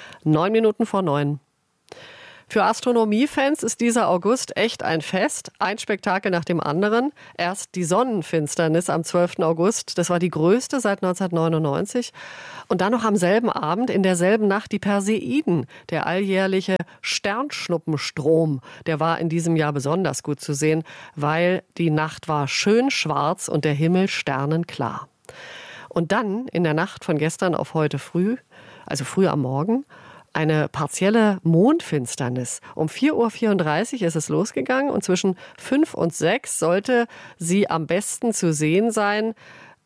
9:09. Für Astronomiefans ist dieser August echt ein Fest. Ein Spektakel nach dem anderen. Erst die Sonnenfinsternis am 12. August. Das war die größte seit 1999. Und dann noch am selben Abend, in derselben Nacht, die Perseiden. Der alljährliche Sternschnuppenstrom. Der war in diesem Jahr besonders gut zu sehen, weil die Nacht war schön schwarz und der Himmel sternenklar. Und dann, in der Nacht von gestern auf heute früh, also früh am Morgen, eine partielle Mondfinsternis. Um 4:34 Uhr ist es losgegangen und zwischen 5 und 6 sollte sie am besten zu sehen sein.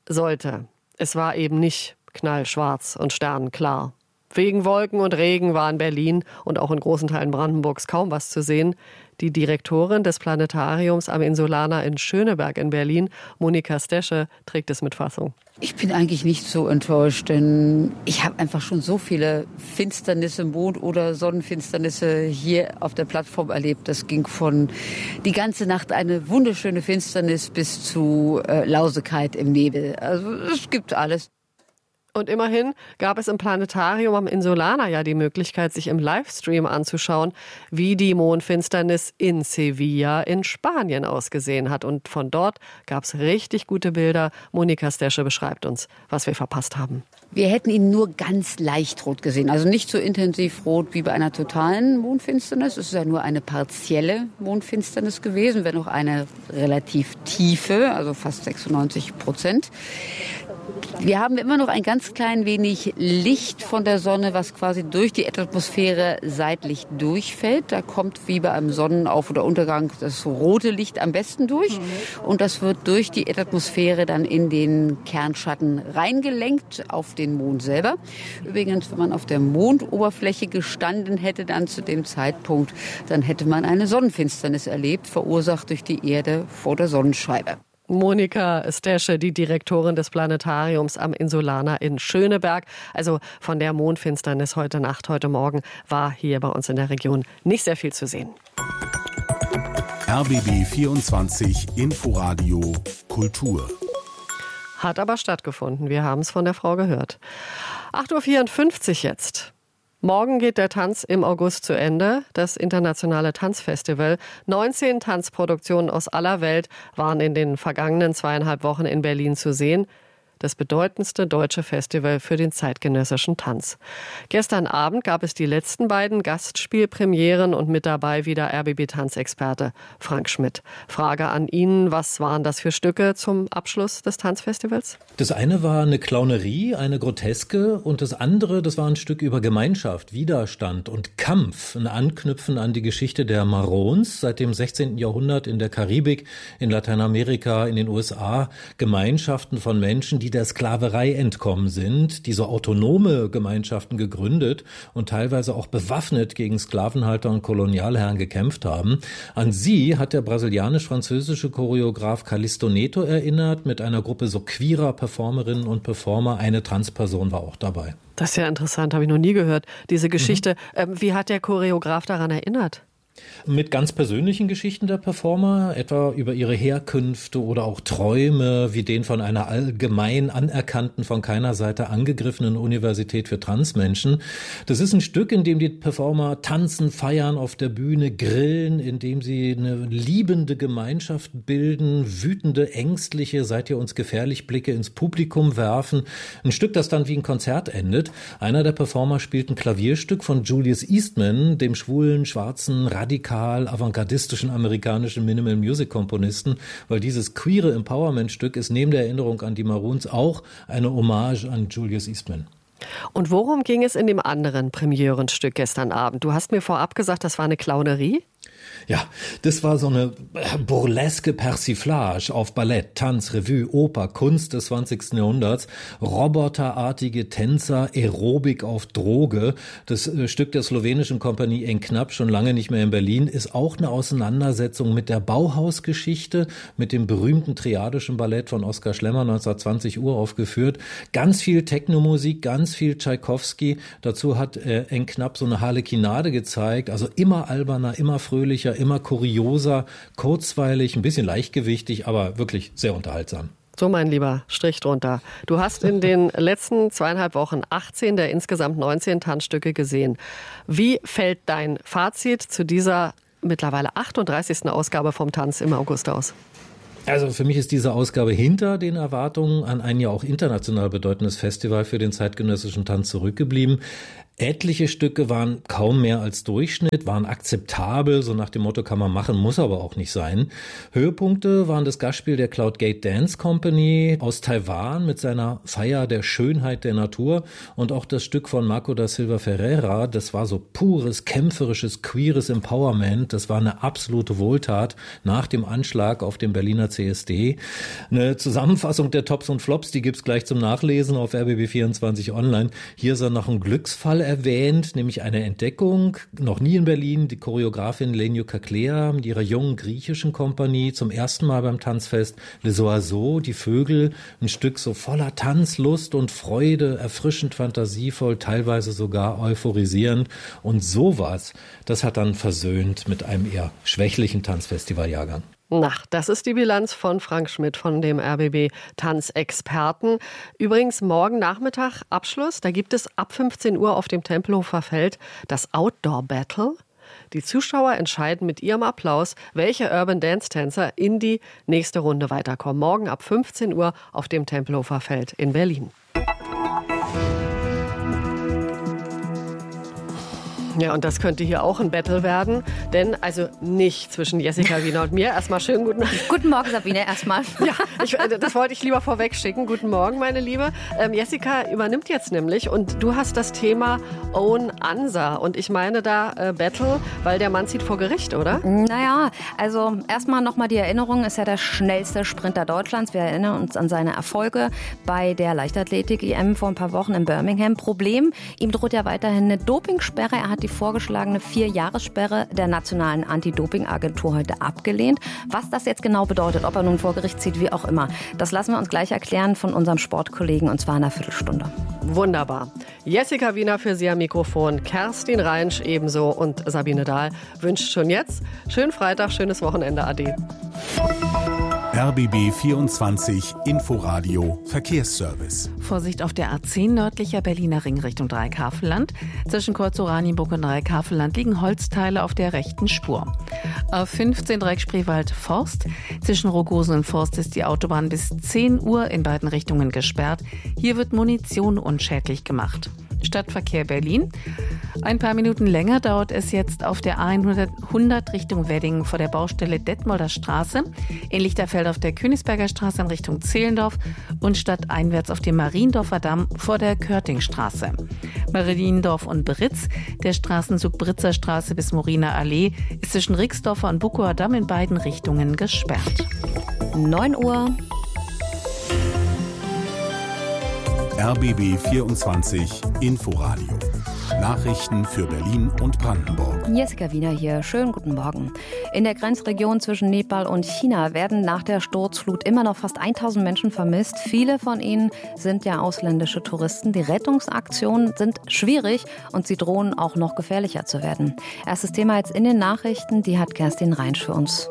Es war eben nicht knallschwarz und sternenklar. Wegen Wolken und Regen war in Berlin und auch in großen Teilen Brandenburgs kaum was zu sehen. Die Direktorin des Planetariums am Insulaner in Schöneberg in Berlin, Monika Stesche, trägt es mit Fassung. Ich bin eigentlich nicht so enttäuscht, denn ich habe einfach schon so viele Finsternisse, Mond- oder Sonnenfinsternisse hier auf der Plattform erlebt. Das ging von die ganze Nacht eine wunderschöne Finsternis bis zu Lausigkeit im Nebel. Also es gibt alles. Und immerhin gab es im Planetarium am Insulaner ja die Möglichkeit, sich im Livestream anzuschauen, wie die Mondfinsternis in Sevilla in Spanien ausgesehen hat. Und von dort gab es richtig gute Bilder. Monika Stesche beschreibt uns, was wir verpasst haben. Wir hätten ihn nur ganz leicht rot gesehen, also nicht so intensiv rot wie bei einer totalen Mondfinsternis. Es ist ja nur eine partielle Mondfinsternis gewesen, wenn auch eine relativ tiefe, also fast 96%. Wir haben immer noch ein ganz klein wenig Licht von der Sonne, was quasi durch die Erdatmosphäre seitlich durchfällt. Da kommt wie bei einem Sonnenauf- oder Untergang das rote Licht am besten durch. Und das wird durch die Erdatmosphäre dann in den Kernschatten reingelenkt auf den Mond selber. Übrigens, wenn man auf der Mondoberfläche gestanden hätte dann zu dem Zeitpunkt, dann hätte man eine Sonnenfinsternis erlebt, verursacht durch die Erde vor der Sonnenscheibe. Monika Stesche, die Direktorin des Planetariums am Insulaner in Schöneberg. Also von der Mondfinsternis heute Nacht, heute Morgen war hier bei uns in der Region nicht sehr viel zu sehen. RBB 24 Inforadio Kultur. Hat aber stattgefunden. Wir haben es von der Frau gehört. 8:54 Uhr jetzt. Morgen geht der Tanz im August zu Ende, das internationale Tanzfestival. 19 Tanzproduktionen aus aller Welt waren in den vergangenen 2,5 Wochen in Berlin zu sehen. Das bedeutendste deutsche Festival für den zeitgenössischen Tanz. Gestern Abend gab es die letzten beiden Gastspielpremieren und mit dabei wieder RBB-Tanzexperte Frank Schmidt. Frage an ihn, was waren das für Stücke zum Abschluss des Tanzfestivals? Das eine war eine Clownerie, eine Groteske und das andere, das war ein Stück über Gemeinschaft, Widerstand und Kampf. Ein Anknüpfen an die Geschichte der Marons seit dem 16. Jahrhundert in der Karibik, in Lateinamerika, in den USA. Gemeinschaften von Menschen, die der Sklaverei entkommen sind, die so autonome Gemeinschaften gegründet und teilweise auch bewaffnet gegen Sklavenhalter und Kolonialherren gekämpft haben. An sie hat der brasilianisch-französische Choreograf Calixto Neto erinnert, mit einer Gruppe so queerer Performerinnen und Performer. Eine Transperson war auch dabei. Das ist ja interessant, habe ich noch nie gehört, diese Geschichte. Wie hat der Choreograf daran erinnert? Mit ganz persönlichen Geschichten der Performer, etwa über ihre Herkünfte oder auch Träume, wie den von einer allgemein anerkannten, von keiner Seite angegriffenen Universität für Transmenschen. Das ist ein Stück, in dem die Performer tanzen, feiern auf der Bühne, grillen, in dem sie eine liebende Gemeinschaft bilden, wütende, ängstliche, seid ihr uns gefährlich Blicke ins Publikum werfen. Ein Stück, das dann wie ein Konzert endet. Einer der Performer spielt ein Klavierstück von Julius Eastman, dem schwulen, schwarzen, radikal avantgardistischen amerikanischen Minimal-Music-Komponisten, weil dieses queere Empowerment-Stück ist neben der Erinnerung an die Maroons auch eine Hommage an Julius Eastman. Und worum ging es in dem anderen Premierenstück gestern Abend? Du hast mir vorab gesagt, das war eine Clownerie? Ja, das war so eine burleske Persiflage auf Ballett, Tanz, Revue, Oper, Kunst des 20. Jahrhunderts, roboterartige Tänzer, Aerobik auf Droge. Das Stück der slowenischen Kompanie Enknap, schon lange nicht mehr in Berlin, ist auch eine Auseinandersetzung mit der Bauhausgeschichte, mit dem berühmten triadischen Ballett von Oskar Schlemmer 1920 uraufgeführt. Ganz viel Technomusik, ganz viel Tschaikowski. Dazu hat Enknap so eine Harlekinade gezeigt, also immer alberner, immer fröhlicher, immer kurioser, kurzweilig, ein bisschen leichtgewichtig, aber wirklich sehr unterhaltsam. So, mein Lieber, Strich drunter. Du hast in den letzten 2,5 Wochen 18 der insgesamt 19 Tanzstücke gesehen. Wie fällt dein Fazit zu dieser mittlerweile 38. Ausgabe vom Tanz im August aus? Also für mich ist diese Ausgabe hinter den Erwartungen an ein ja auch international bedeutendes Festival für den zeitgenössischen Tanz zurückgeblieben. Etliche Stücke waren kaum mehr als Durchschnitt, waren akzeptabel, so nach dem Motto kann man machen, muss aber auch nicht sein. Höhepunkte waren das Gastspiel der Cloud Gate Dance Company aus Taiwan mit seiner Feier der Schönheit der Natur und auch das Stück von Marco da Silva Ferreira, das war so pures, kämpferisches, queeres Empowerment, das war eine absolute Wohltat nach dem Anschlag auf dem Berliner CSD. Eine Zusammenfassung der Tops und Flops, die gibt's gleich zum Nachlesen auf RBB24 online. Hier ist noch ein Glücksfall erwähnt, nämlich eine Entdeckung, noch nie in Berlin, die Choreografin Lenio Kaklea mit ihrer jungen griechischen Kompanie zum ersten Mal beim Tanzfest Les Oiseaux, die Vögel, ein Stück so voller Tanzlust und Freude, erfrischend fantasievoll, teilweise sogar euphorisierend und sowas, das hat dann versöhnt mit einem eher schwächlichen Tanzfestivaljahrgang. Na, das ist die Bilanz von Frank Schmidt von dem RBB Tanzexperten. Übrigens morgen Nachmittag Abschluss. Da gibt es ab 15 Uhr auf dem Tempelhofer Feld das Outdoor Battle. Die Zuschauer entscheiden mit ihrem Applaus, welche Urban Dance Tänzer in die nächste Runde weiterkommen. Morgen ab 15 Uhr auf dem Tempelhofer Feld in Berlin. Ja, und das könnte hier auch ein Battle werden, denn also nicht zwischen Jessica Wiener und mir. Erstmal schönen guten Morgen. Guten Morgen, Sabine, erstmal. Ja, das wollte ich lieber vorweg schicken. Guten Morgen, meine Liebe. Jessica übernimmt jetzt nämlich und du hast das Thema Own Ansa und ich meine da Battle, weil der Mann zieht vor Gericht, oder? Naja, also erstmal nochmal die Erinnerung, ist ja der schnellste Sprinter Deutschlands. Wir erinnern uns an seine Erfolge bei der Leichtathletik-EM vor ein paar Wochen in Birmingham. Problem, ihm droht ja weiterhin eine Dopingsperre. Er hat die vorgeschlagene 4-Jahressperre der Nationalen Anti-Doping-Agentur heute abgelehnt. Was das jetzt genau bedeutet, ob er nun vor Gericht zieht, wie auch immer, das lassen wir uns gleich erklären von unserem Sportkollegen und zwar in einer Viertelstunde. Wunderbar. Jessica Wiener für Sie am Mikrofon, Kerstin Reinsch ebenso und Sabine Dahl wünscht schon jetzt schönen Freitag, schönes Wochenende. Ade. RBB 24 Inforadio Verkehrsservice. Vorsicht auf der A10 nördlicher Berliner Ring Richtung Dreieckhavelland. Zwischen Kreuz-Oranienburg und Dreieckhavelland liegen Holzteile auf der rechten Spur. A15 Dreieck Spreewald-Forst. Zwischen Rogosen und Forst ist die Autobahn bis 10 Uhr in beiden Richtungen gesperrt. Hier wird Munition unschädlich gemacht. Stadtverkehr Berlin. Ein paar Minuten länger dauert es jetzt auf der A100 Richtung Wedding vor der Baustelle Detmolder Straße, in Lichterfeld auf der Königsberger Straße in Richtung Zehlendorf und stadteinwärts auf dem Mariendorfer Damm vor der Körtingstraße. Mariendorf und Britz, der Straßenzug Britzer Straße bis Moriner Allee, ist zwischen Rixdorfer und Buckower Damm in beiden Richtungen gesperrt. 9 Uhr. RBB 24 Inforadio. Nachrichten für Berlin und Brandenburg. Jessica Wiener hier. Schönen guten Morgen. In der Grenzregion zwischen Nepal und China werden nach der Sturzflut immer noch fast 1000 Menschen vermisst. Viele von ihnen sind ja ausländische Touristen. Die Rettungsaktionen sind schwierig und sie drohen auch noch gefährlicher zu werden. Erstes Thema jetzt in den Nachrichten. Die hat Kerstin Reinsch für uns.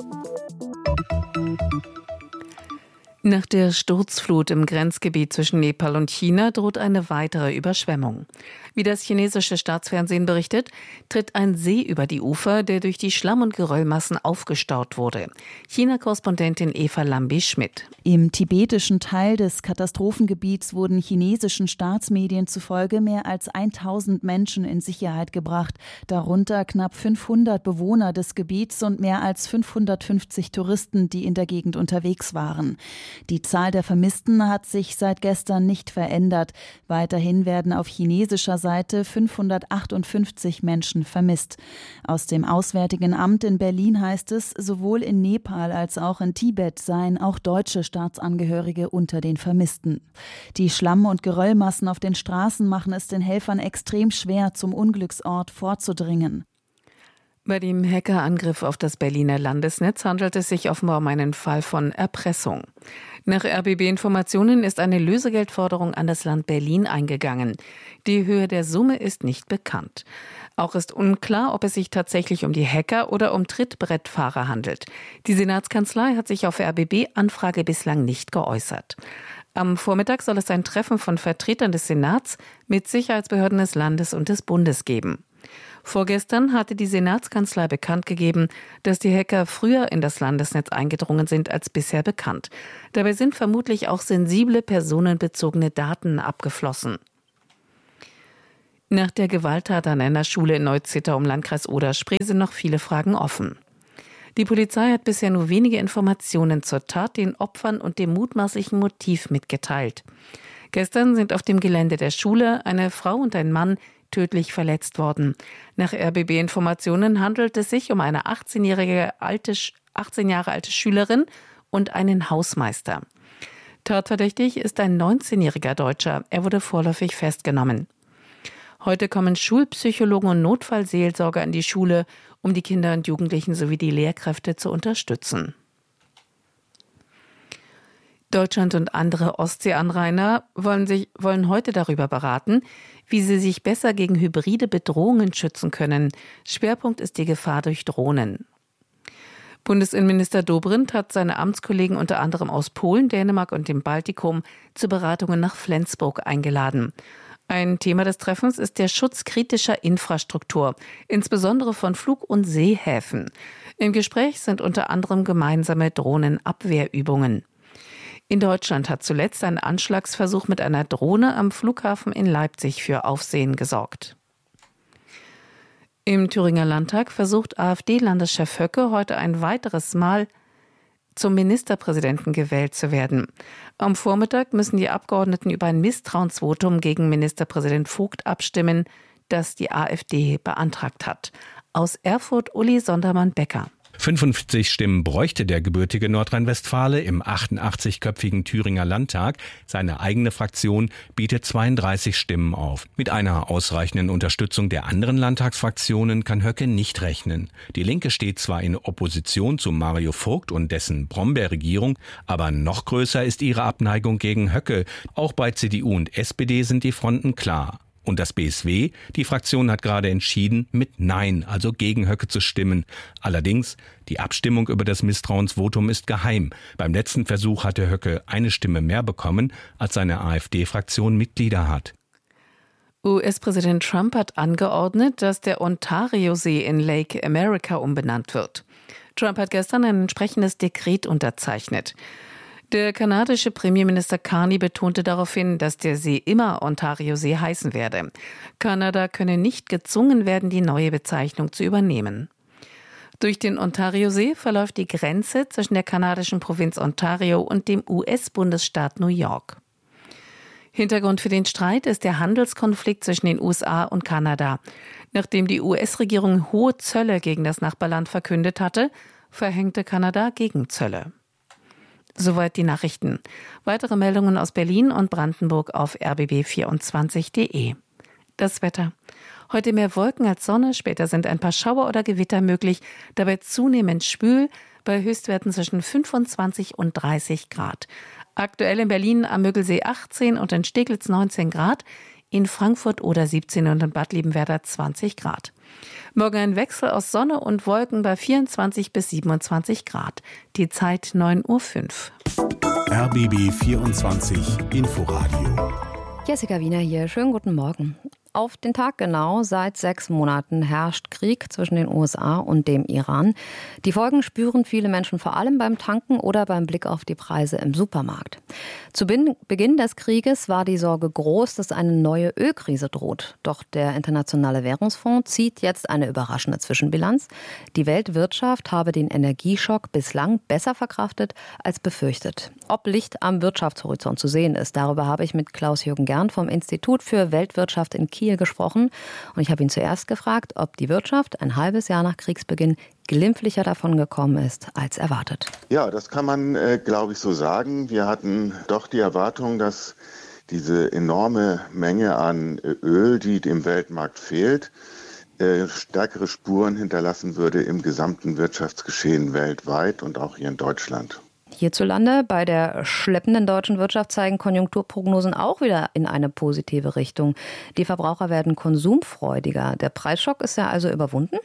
Nach der Sturzflut im Grenzgebiet zwischen Nepal und China droht eine weitere Überschwemmung. Wie das chinesische Staatsfernsehen berichtet, tritt ein See über die Ufer, der durch die Schlamm- und Geröllmassen aufgestaut wurde. China-Korrespondentin Eva Lambi-Schmidt. Im tibetischen Teil des Katastrophengebiets wurden chinesischen Staatsmedien zufolge mehr als 1000 Menschen in Sicherheit gebracht, darunter knapp 500 Bewohner des Gebiets und mehr als 550 Touristen, die in der Gegend unterwegs waren. Die Zahl der Vermissten hat sich seit gestern nicht verändert. Weiterhin werden auf chinesischer Seite 558 Menschen vermisst. Aus dem Auswärtigen Amt in Berlin heißt es, sowohl in Nepal als auch in Tibet seien auch deutsche Staatsangehörige unter den Vermissten. Die Schlamm- und Geröllmassen auf den Straßen machen es den Helfern extrem schwer, zum Unglücksort vorzudringen. Bei dem Hackerangriff auf das Berliner Landesnetz handelt es sich offenbar um einen Fall von Erpressung. Nach RBB-Informationen ist eine Lösegeldforderung an das Land Berlin eingegangen. Die Höhe der Summe ist nicht bekannt. Auch ist unklar, ob es sich tatsächlich um die Hacker oder um Trittbrettfahrer handelt. Die Senatskanzlei hat sich auf RBB-Anfrage bislang nicht geäußert. Am Vormittag soll es ein Treffen von Vertretern des Senats mit Sicherheitsbehörden des Landes und des Bundes geben. Vorgestern hatte die Senatskanzlei bekannt gegeben, dass die Hacker früher in das Landesnetz eingedrungen sind als bisher bekannt. Dabei sind vermutlich auch sensible personenbezogene Daten abgeflossen. Nach der Gewalttat an einer Schule in Neuzittau im Landkreis Oder-Spree sind noch viele Fragen offen. Die Polizei hat bisher nur wenige Informationen zur Tat, den Opfern und dem mutmaßlichen Motiv mitgeteilt. Gestern sind auf dem Gelände der Schule eine Frau und ein Mann tödlich verletzt worden. Nach RBB-Informationen handelt es sich um eine 18 Jahre alte Schülerin und einen Hausmeister. Tatverdächtig ist ein 19-jähriger Deutscher. Er wurde vorläufig festgenommen. Heute kommen Schulpsychologen und Notfallseelsorger in die Schule, um die Kinder und Jugendlichen sowie die Lehrkräfte zu unterstützen. Deutschland und andere Ostseeanrainer wollen heute darüber beraten, wie sie sich besser gegen hybride Bedrohungen schützen können. Schwerpunkt ist die Gefahr durch Drohnen. Bundesinnenminister Dobrindt hat seine Amtskollegen unter anderem aus Polen, Dänemark und dem Baltikum zu Beratungen nach Flensburg eingeladen. Ein Thema des Treffens ist der Schutz kritischer Infrastruktur, insbesondere von Flug- und Seehäfen. Im Gespräch sind unter anderem gemeinsame Drohnenabwehrübungen. In Deutschland hat zuletzt ein Anschlagsversuch mit einer Drohne am Flughafen in Leipzig für Aufsehen gesorgt. Im Thüringer Landtag versucht AfD-Landeschef Höcke heute ein weiteres Mal zum Ministerpräsidenten gewählt zu werden. Am Vormittag müssen die Abgeordneten über ein Misstrauensvotum gegen Ministerpräsident Vogt abstimmen, das die AfD beantragt hat. Aus Erfurt Uli Sondermann-Becker. 55 Stimmen bräuchte der gebürtige Nordrhein-Westfale im 88-köpfigen Thüringer Landtag. Seine eigene Fraktion bietet 32 Stimmen auf. Mit einer ausreichenden Unterstützung der anderen Landtagsfraktionen kann Höcke nicht rechnen. Die Linke steht zwar in Opposition zu Mario Vogt und dessen Brombeerregierung, aber noch größer ist ihre Abneigung gegen Höcke. Auch bei CDU und SPD sind die Fronten klar. Und das BSW, die Fraktion hat gerade entschieden, mit Nein, also gegen Höcke zu stimmen. Allerdings, die Abstimmung über das Misstrauensvotum ist geheim. Beim letzten Versuch hatte Höcke eine Stimme mehr bekommen, als seine AfD-Fraktion Mitglieder hat. US-Präsident Trump hat angeordnet, dass der Ontario-See in Lake America umbenannt wird. Trump hat gestern ein entsprechendes Dekret unterzeichnet. Der kanadische Premierminister Carney betonte daraufhin, dass der See immer Ontario-See heißen werde. Kanada könne nicht gezwungen werden, die neue Bezeichnung zu übernehmen. Durch den Ontario-See verläuft die Grenze zwischen der kanadischen Provinz Ontario und dem US-Bundesstaat New York. Hintergrund für den Streit ist der Handelskonflikt zwischen den USA und Kanada. Nachdem die US-Regierung hohe Zölle gegen das Nachbarland verkündet hatte, verhängte Kanada Gegenzölle. Soweit die Nachrichten. Weitere Meldungen aus Berlin und Brandenburg auf rbb24.de. Das Wetter. Heute mehr Wolken als Sonne, später sind ein paar Schauer oder Gewitter möglich, dabei zunehmend schwül, bei Höchstwerten zwischen 25 und 30 Grad. Aktuell in Berlin am Müggelsee 18 und in Steglitz 19 Grad, in Frankfurt oder 17 und in Bad Liebenwerda 20 Grad. Morgen ein Wechsel aus Sonne und Wolken bei 24 bis 27 Grad. Die Zeit 9:05 Uhr. RBB 24 Inforadio. Jessica Wiener hier. Schönen guten Morgen. Auf den Tag genau, seit 6 Monaten herrscht Krieg zwischen den USA und dem Iran. Die Folgen spüren viele Menschen vor allem beim Tanken oder beim Blick auf die Preise im Supermarkt. Zu Beginn des Krieges war die Sorge groß, dass eine neue Ölkrise droht. Doch der Internationale Währungsfonds zieht jetzt eine überraschende Zwischenbilanz. Die Weltwirtschaft habe den Energieschock bislang besser verkraftet als befürchtet. Ob Licht am Wirtschaftshorizont zu sehen ist, darüber habe ich mit Klaus-Jürgen Gern vom Institut für Weltwirtschaft in Kiel gesprochen. Und ich habe ihn zuerst gefragt, ob die Wirtschaft ein halbes Jahr nach Kriegsbeginn glimpflicher davon gekommen ist als erwartet. Ja, das kann man, glaube ich, so sagen. Wir hatten doch die Erwartung, dass diese enorme Menge an Öl, die dem Weltmarkt fehlt, stärkere Spuren hinterlassen würde im gesamten Wirtschaftsgeschehen weltweit und auch hier in Deutschland. Hierzulande bei der schleppenden deutschen Wirtschaft zeigen Konjunkturprognosen auch wieder in eine positive Richtung. Die Verbraucher werden konsumfreudiger. Der Preisschock ist ja also überwunden?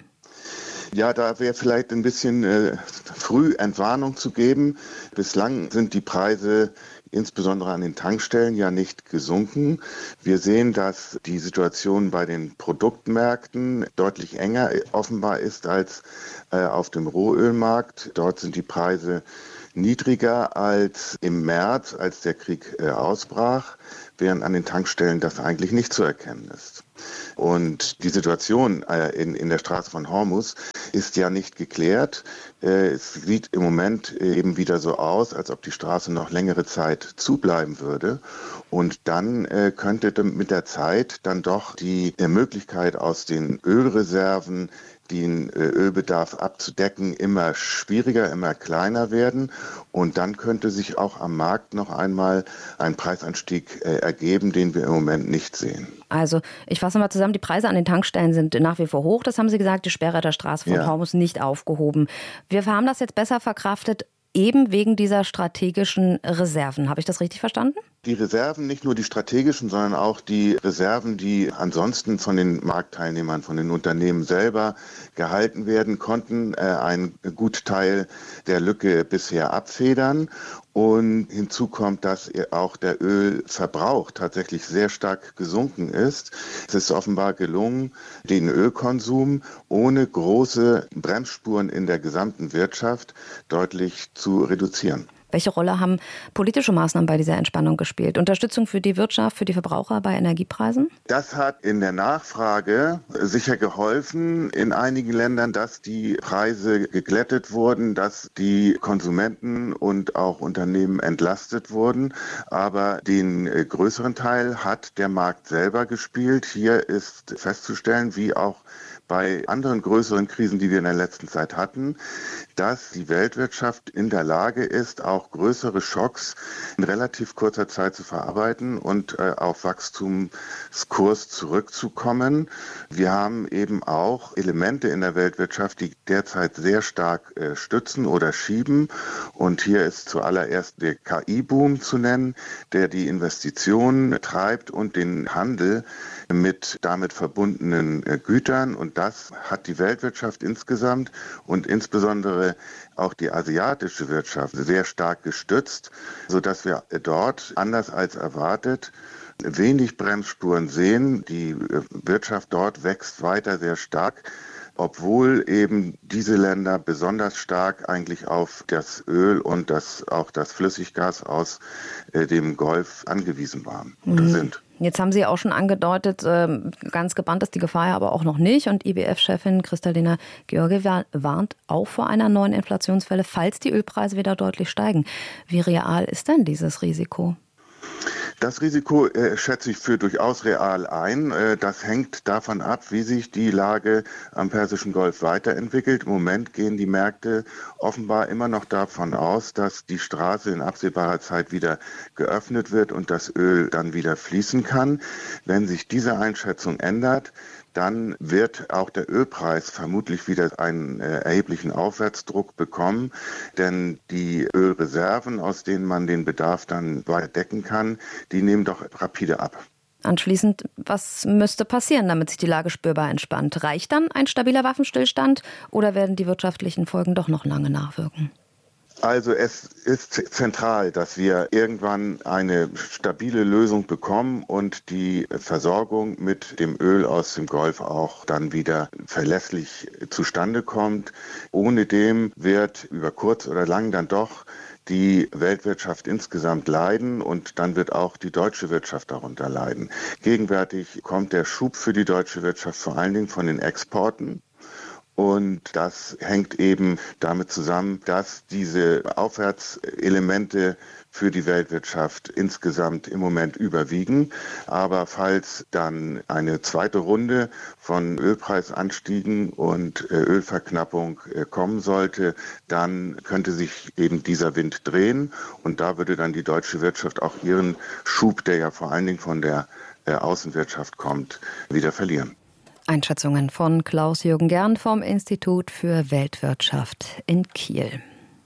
Ja, da wäre vielleicht ein bisschen früh Entwarnung zu geben. Bislang sind die Preise insbesondere an den Tankstellen ja nicht gesunken. Wir sehen, dass die Situation bei den Produktmärkten deutlich enger offenbar ist als auf dem Rohölmarkt. Dort sind die Preise niedriger als im März, als der Krieg ausbrach, während an den Tankstellen das eigentlich nicht zu erkennen ist. Und die Situation in der Straße von Hormuz ist ja nicht geklärt. Es sieht im Moment eben wieder so aus, als ob die Straße noch längere Zeit zubleiben würde. Und dann könnte mit der Zeit dann doch die Möglichkeit aus den Ölreserven, den Ölbedarf abzudecken, immer schwieriger, immer kleiner werden. Und dann könnte sich auch am Markt noch einmal ein Preisanstieg ergeben, den wir im Moment nicht sehen. Also ich fasse mal zusammen, die Preise an den Tankstellen sind nach wie vor hoch. Das haben Sie gesagt, die Sperre der Straße von Hormuz nicht aufgehoben. Wir haben das jetzt besser verkraftet, eben wegen dieser strategischen Reserven. Habe ich das richtig verstanden? Die Reserven, nicht nur die strategischen, sondern auch die Reserven, die ansonsten von den Marktteilnehmern, von den Unternehmen selber gehalten werden, konnten einen Gutteil der Lücke bisher abfedern. Und hinzu kommt, dass auch der Ölverbrauch tatsächlich sehr stark gesunken ist. Es ist offenbar gelungen, den Ölkonsum ohne große Bremsspuren in der gesamten Wirtschaft deutlich zu reduzieren. Welche Rolle haben politische Maßnahmen bei dieser Entspannung gespielt? Unterstützung für die Wirtschaft, für die Verbraucher bei Energiepreisen? Das hat in der Nachfrage sicher geholfen in einigen Ländern, dass die Preise geglättet wurden, dass die Konsumenten und auch Unternehmen entlastet wurden. Aber den größeren Teil hat der Markt selber gespielt. Hier ist festzustellen, wie auch bei anderen größeren Krisen, die wir in der letzten Zeit hatten, dass die Weltwirtschaft in der Lage ist, auch größere Schocks in relativ kurzer Zeit zu verarbeiten und auf Wachstumskurs zurückzukommen. Wir haben eben auch Elemente in der Weltwirtschaft, die derzeit sehr stark stützen oder schieben. Und hier ist zuallererst der KI-Boom zu nennen, der die Investitionen treibt und den Handel mit damit verbundenen Gütern. Und das hat die Weltwirtschaft insgesamt und insbesondere auch die asiatische Wirtschaft sehr stark gestützt, sodass wir dort, anders als erwartet, wenig Bremsspuren sehen. Die Wirtschaft dort wächst weiter sehr stark, obwohl eben diese Länder besonders stark eigentlich auf das Öl und auch das Flüssiggas aus dem Golf angewiesen waren oder sind. Jetzt haben Sie auch schon angedeutet, ganz gebannt ist die Gefahr ja aber auch noch nicht. Und IWF-Chefin Kristalina Georgieva warnt auch vor einer neuen Inflationswelle, falls die Ölpreise wieder deutlich steigen. Wie real ist denn dieses Risiko? Das Risiko schätze ich für durchaus real ein. Das hängt davon ab, wie sich die Lage am Persischen Golf weiterentwickelt. Im Moment gehen die Märkte offenbar immer noch davon aus, dass die Straße in absehbarer Zeit wieder geöffnet wird und das Öl dann wieder fließen kann. Wenn sich diese Einschätzung ändert, dann wird auch der Ölpreis vermutlich wieder einen erheblichen Aufwärtsdruck bekommen, denn die Ölreserven, aus denen man den Bedarf dann weiter decken kann, die nehmen doch rapide ab. Anschließend, was müsste passieren, damit sich die Lage spürbar entspannt? Reicht dann ein stabiler Waffenstillstand oder werden die wirtschaftlichen Folgen doch noch lange nachwirken? Also es ist zentral, dass wir irgendwann eine stabile Lösung bekommen und die Versorgung mit dem Öl aus dem Golf auch dann wieder verlässlich zustande kommt. Ohne dem wird über kurz oder lang dann doch die Weltwirtschaft insgesamt leiden und dann wird auch die deutsche Wirtschaft darunter leiden. Gegenwärtig kommt der Schub für die deutsche Wirtschaft vor allen Dingen von den Exporten. Und das hängt eben damit zusammen, dass diese Aufwärtselemente für die Weltwirtschaft insgesamt im Moment überwiegen. Aber falls dann eine zweite Runde von Ölpreisanstiegen und Ölverknappung kommen sollte, dann könnte sich eben dieser Wind drehen. Und da würde dann die deutsche Wirtschaft auch ihren Schub, der ja vor allen Dingen von der Außenwirtschaft kommt, wieder verlieren. Einschätzungen von Klaus-Jürgen Gern vom Institut für Weltwirtschaft in Kiel.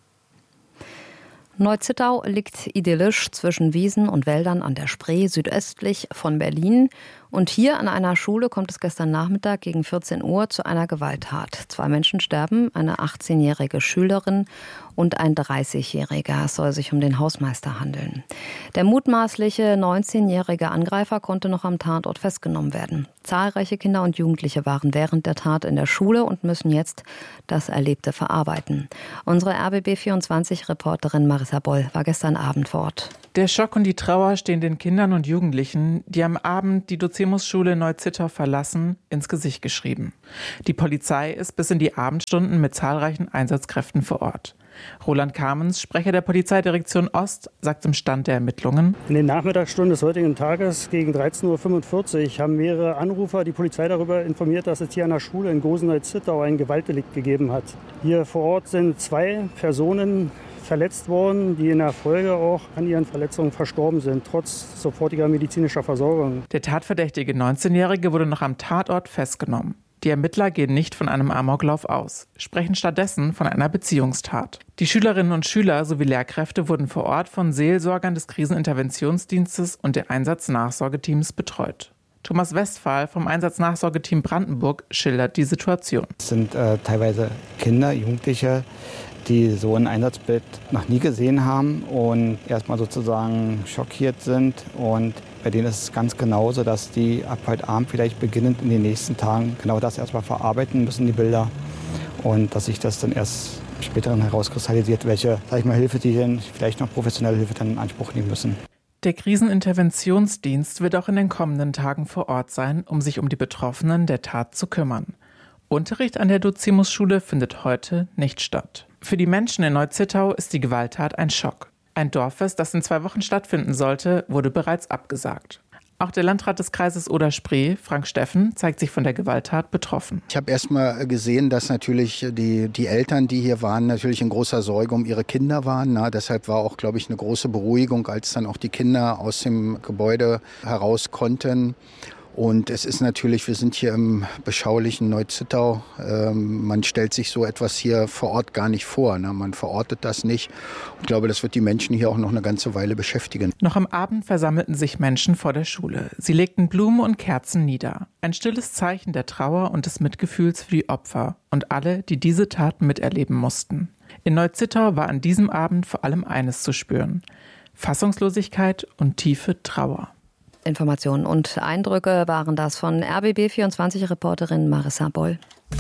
Neuzittau liegt idyllisch zwischen Wiesen und Wäldern an der Spree, südöstlich von Berlin. Und hier an einer Schule kommt es gestern Nachmittag gegen 14 Uhr zu einer Gewalttat. 2 Menschen sterben, eine 18-jährige Schülerin und ein 30-jähriger. Es soll sich um den Hausmeister handeln. Der mutmaßliche 19-jährige Angreifer konnte noch am Tatort festgenommen werden. Zahlreiche Kinder und Jugendliche waren während der Tat in der Schule und müssen jetzt das Erlebte verarbeiten. Unsere RBB24-Reporterin Marissa Boll war gestern Abend vor Ort. Der Schock und die Trauer stehen den Kindern und Jugendlichen, die am Abend die Docemus-Schule Neuzittau verlassen, ins Gesicht geschrieben. Die Polizei ist bis in die Abendstunden mit zahlreichen Einsatzkräften vor Ort. Roland Kamens, Sprecher der Polizeidirektion Ost, sagt zum Stand der Ermittlungen: In den Nachmittagsstunden des heutigen Tages gegen 13.45 Uhr haben mehrere Anrufer die Polizei darüber informiert, dass es hier an der Schule in Gosen-Neuzittau ein Gewaltdelikt gegeben hat. Hier vor Ort sind 2 Personen verletzt worden, die in der Folge auch an ihren Verletzungen verstorben sind, trotz sofortiger medizinischer Versorgung. Der tatverdächtige 19-Jährige wurde noch am Tatort festgenommen. Die Ermittler gehen nicht von einem Amoklauf aus, sprechen stattdessen von einer Beziehungstat. Die Schülerinnen und Schüler sowie Lehrkräfte wurden vor Ort von Seelsorgern des Kriseninterventionsdienstes und der Einsatznachsorgeteams betreut. Thomas Westphal vom Einsatznachsorgeteam Brandenburg schildert die Situation. Es sind teilweise Kinder, Jugendliche, die so ein Einsatzbild noch nie gesehen haben und erstmal sozusagen schockiert sind. Und bei denen ist es ganz genauso, dass die ab heute Abend vielleicht beginnend in den nächsten Tagen genau das erstmal verarbeiten müssen, die Bilder. Und dass sich das dann erst später herauskristallisiert, welche, Hilfe die denn vielleicht noch professionelle Hilfe dann in Anspruch nehmen müssen. Der Kriseninterventionsdienst wird auch in den kommenden Tagen vor Ort sein, um sich um die Betroffenen der Tat zu kümmern. Unterricht an der Docemus-Schule findet heute nicht statt. Für die Menschen in Neuzittau ist die Gewalttat ein Schock. Ein Dorffest, das in 2 Wochen stattfinden sollte, wurde bereits abgesagt. Auch der Landrat des Kreises Oder-Spree, Frank Steffen, zeigt sich von der Gewalttat betroffen. Ich habe erst mal gesehen, dass natürlich die Eltern, die hier waren, natürlich in großer Sorge um ihre Kinder waren. Na, deshalb war auch, glaube ich, eine große Beruhigung, als dann auch die Kinder aus dem Gebäude heraus konnten. Und es ist natürlich, wir sind hier im beschaulichen Neuzittau. Man stellt sich so etwas hier vor Ort gar nicht vor. Ne? Man verortet das nicht. Ich glaube, das wird die Menschen hier auch noch eine ganze Weile beschäftigen. Noch am Abend versammelten sich Menschen vor der Schule. Sie legten Blumen und Kerzen nieder. Ein stilles Zeichen der Trauer und des Mitgefühls für die Opfer und alle, die diese Tat miterleben mussten. In Neuzittau war an diesem Abend vor allem eines zu spüren: Fassungslosigkeit und tiefe Trauer. Informationen und Eindrücke waren das von RBB24-Reporterin Marissa Boll.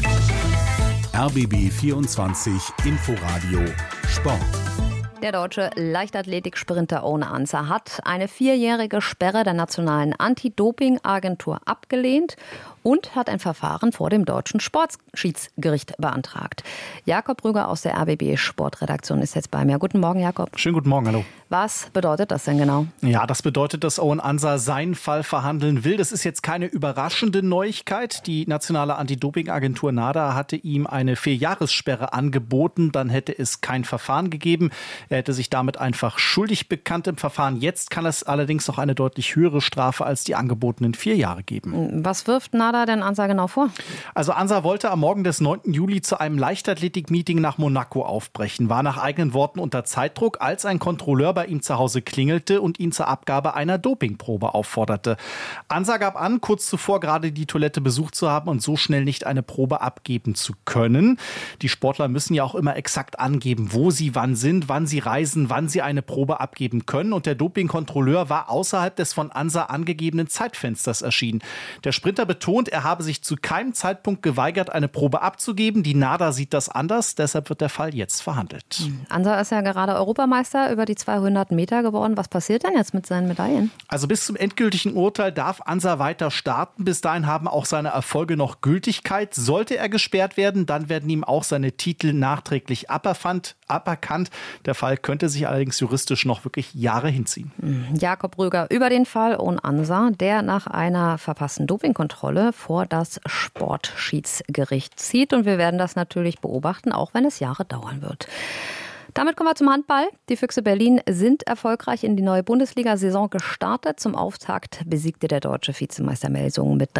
RBB24 Inforadio Sport. Der deutsche Leichtathletik-Sprinter Oğuz Ansa hat eine 4-jährige Sperre der nationalen Anti-Doping-Agentur abgelehnt und hat ein Verfahren vor dem deutschen Sportschiedsgericht beantragt. Jakob Rüger aus der RBB-Sportredaktion ist jetzt bei mir. Guten Morgen, Jakob. Schönen guten Morgen, hallo. Was bedeutet das denn genau? Ja, das bedeutet, dass Oğuz Ansa seinen Fall verhandeln will. Das ist jetzt keine überraschende Neuigkeit. Die nationale Anti-Doping-Agentur NADA hatte ihm eine 4-Jahressperre angeboten. Dann hätte es kein Verfahren gegeben. Er hätte sich damit einfach schuldig bekannt im Verfahren. Jetzt kann es allerdings noch eine deutlich höhere Strafe als die angebotenen 4 Jahre geben. Was wirft NADA NADA denn Ansar genau vor? Also Ansar wollte am Morgen des 9. Juli zu einem Leichtathletik-Meeting nach Monaco aufbrechen, war nach eigenen Worten unter Zeitdruck, als ein Kontrolleur bei ihm zu Hause klingelte und ihn zur Abgabe einer Dopingprobe aufforderte. Ansar gab an, kurz zuvor gerade die Toilette besucht zu haben und so schnell nicht eine Probe abgeben zu können. Die Sportler müssen ja auch immer exakt angeben, wo sie wann sind, wann sie reisen, wann sie eine Probe abgeben können. Und der Dopingkontrolleur war außerhalb des von Ansar angegebenen Zeitfensters erschienen. Der Sprinter betont, er habe sich zu keinem Zeitpunkt geweigert, eine Probe abzugeben. Die NADA sieht das anders, deshalb wird der Fall jetzt verhandelt. Ansar ist ja gerade Europameister über die 200 Meter geworden. Was passiert denn jetzt mit seinen Medaillen? Also bis zum endgültigen Urteil darf Ansar weiter starten. Bis dahin haben auch seine Erfolge noch Gültigkeit. Sollte er gesperrt werden, dann werden ihm auch seine Titel nachträglich aberkannt. Der Fall könnte sich allerdings juristisch noch wirklich Jahre hinziehen. Jakob Röger über den Fall ohne Ansar, der nach einer verpassten Dopingkontrolle vor das Sportschiedsgericht zieht. Und wir werden das natürlich beobachten, auch wenn es Jahre dauern wird. Damit kommen wir zum Handball. Die Füchse Berlin sind erfolgreich in die neue Bundesliga-Saison gestartet. Zum Auftakt besiegte der deutsche Vizemeister Melsungen mit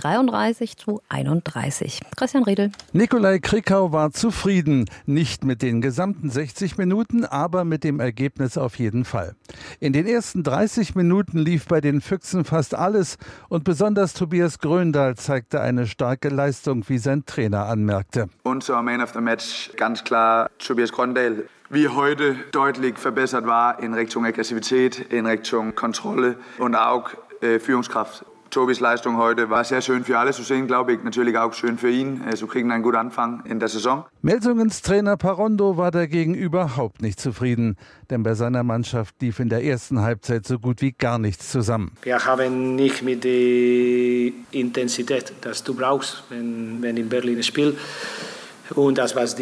33-31. Christian Riedel. Nikolai Krikau war zufrieden. Nicht mit den gesamten 60 Minuten, aber mit dem Ergebnis auf jeden Fall. In den ersten 30 Minuten lief bei den Füchsen fast alles. Und besonders Tobias Gröndahl zeigte eine starke Leistung, wie sein Trainer anmerkte. Unser Man of the Match, ganz klar Tobias Gröndahl. Wie heute deutlich verbessert war in Richtung Aggressivität, in Richtung Kontrolle und auch Führungskraft. Tobis Leistung heute war sehr schön für alle zu sehen, glaube ich. Natürlich auch schön für ihn. So kriegen einen guten Anfang in der Saison. Melsungens Trainer Parondo war dagegen überhaupt nicht zufrieden. Denn bei seiner Mannschaft lief in der ersten Halbzeit so gut wie gar nichts zusammen. Wir haben nicht mit der Intensität, das du brauchst, wenn in Berlin spielt. Und das, was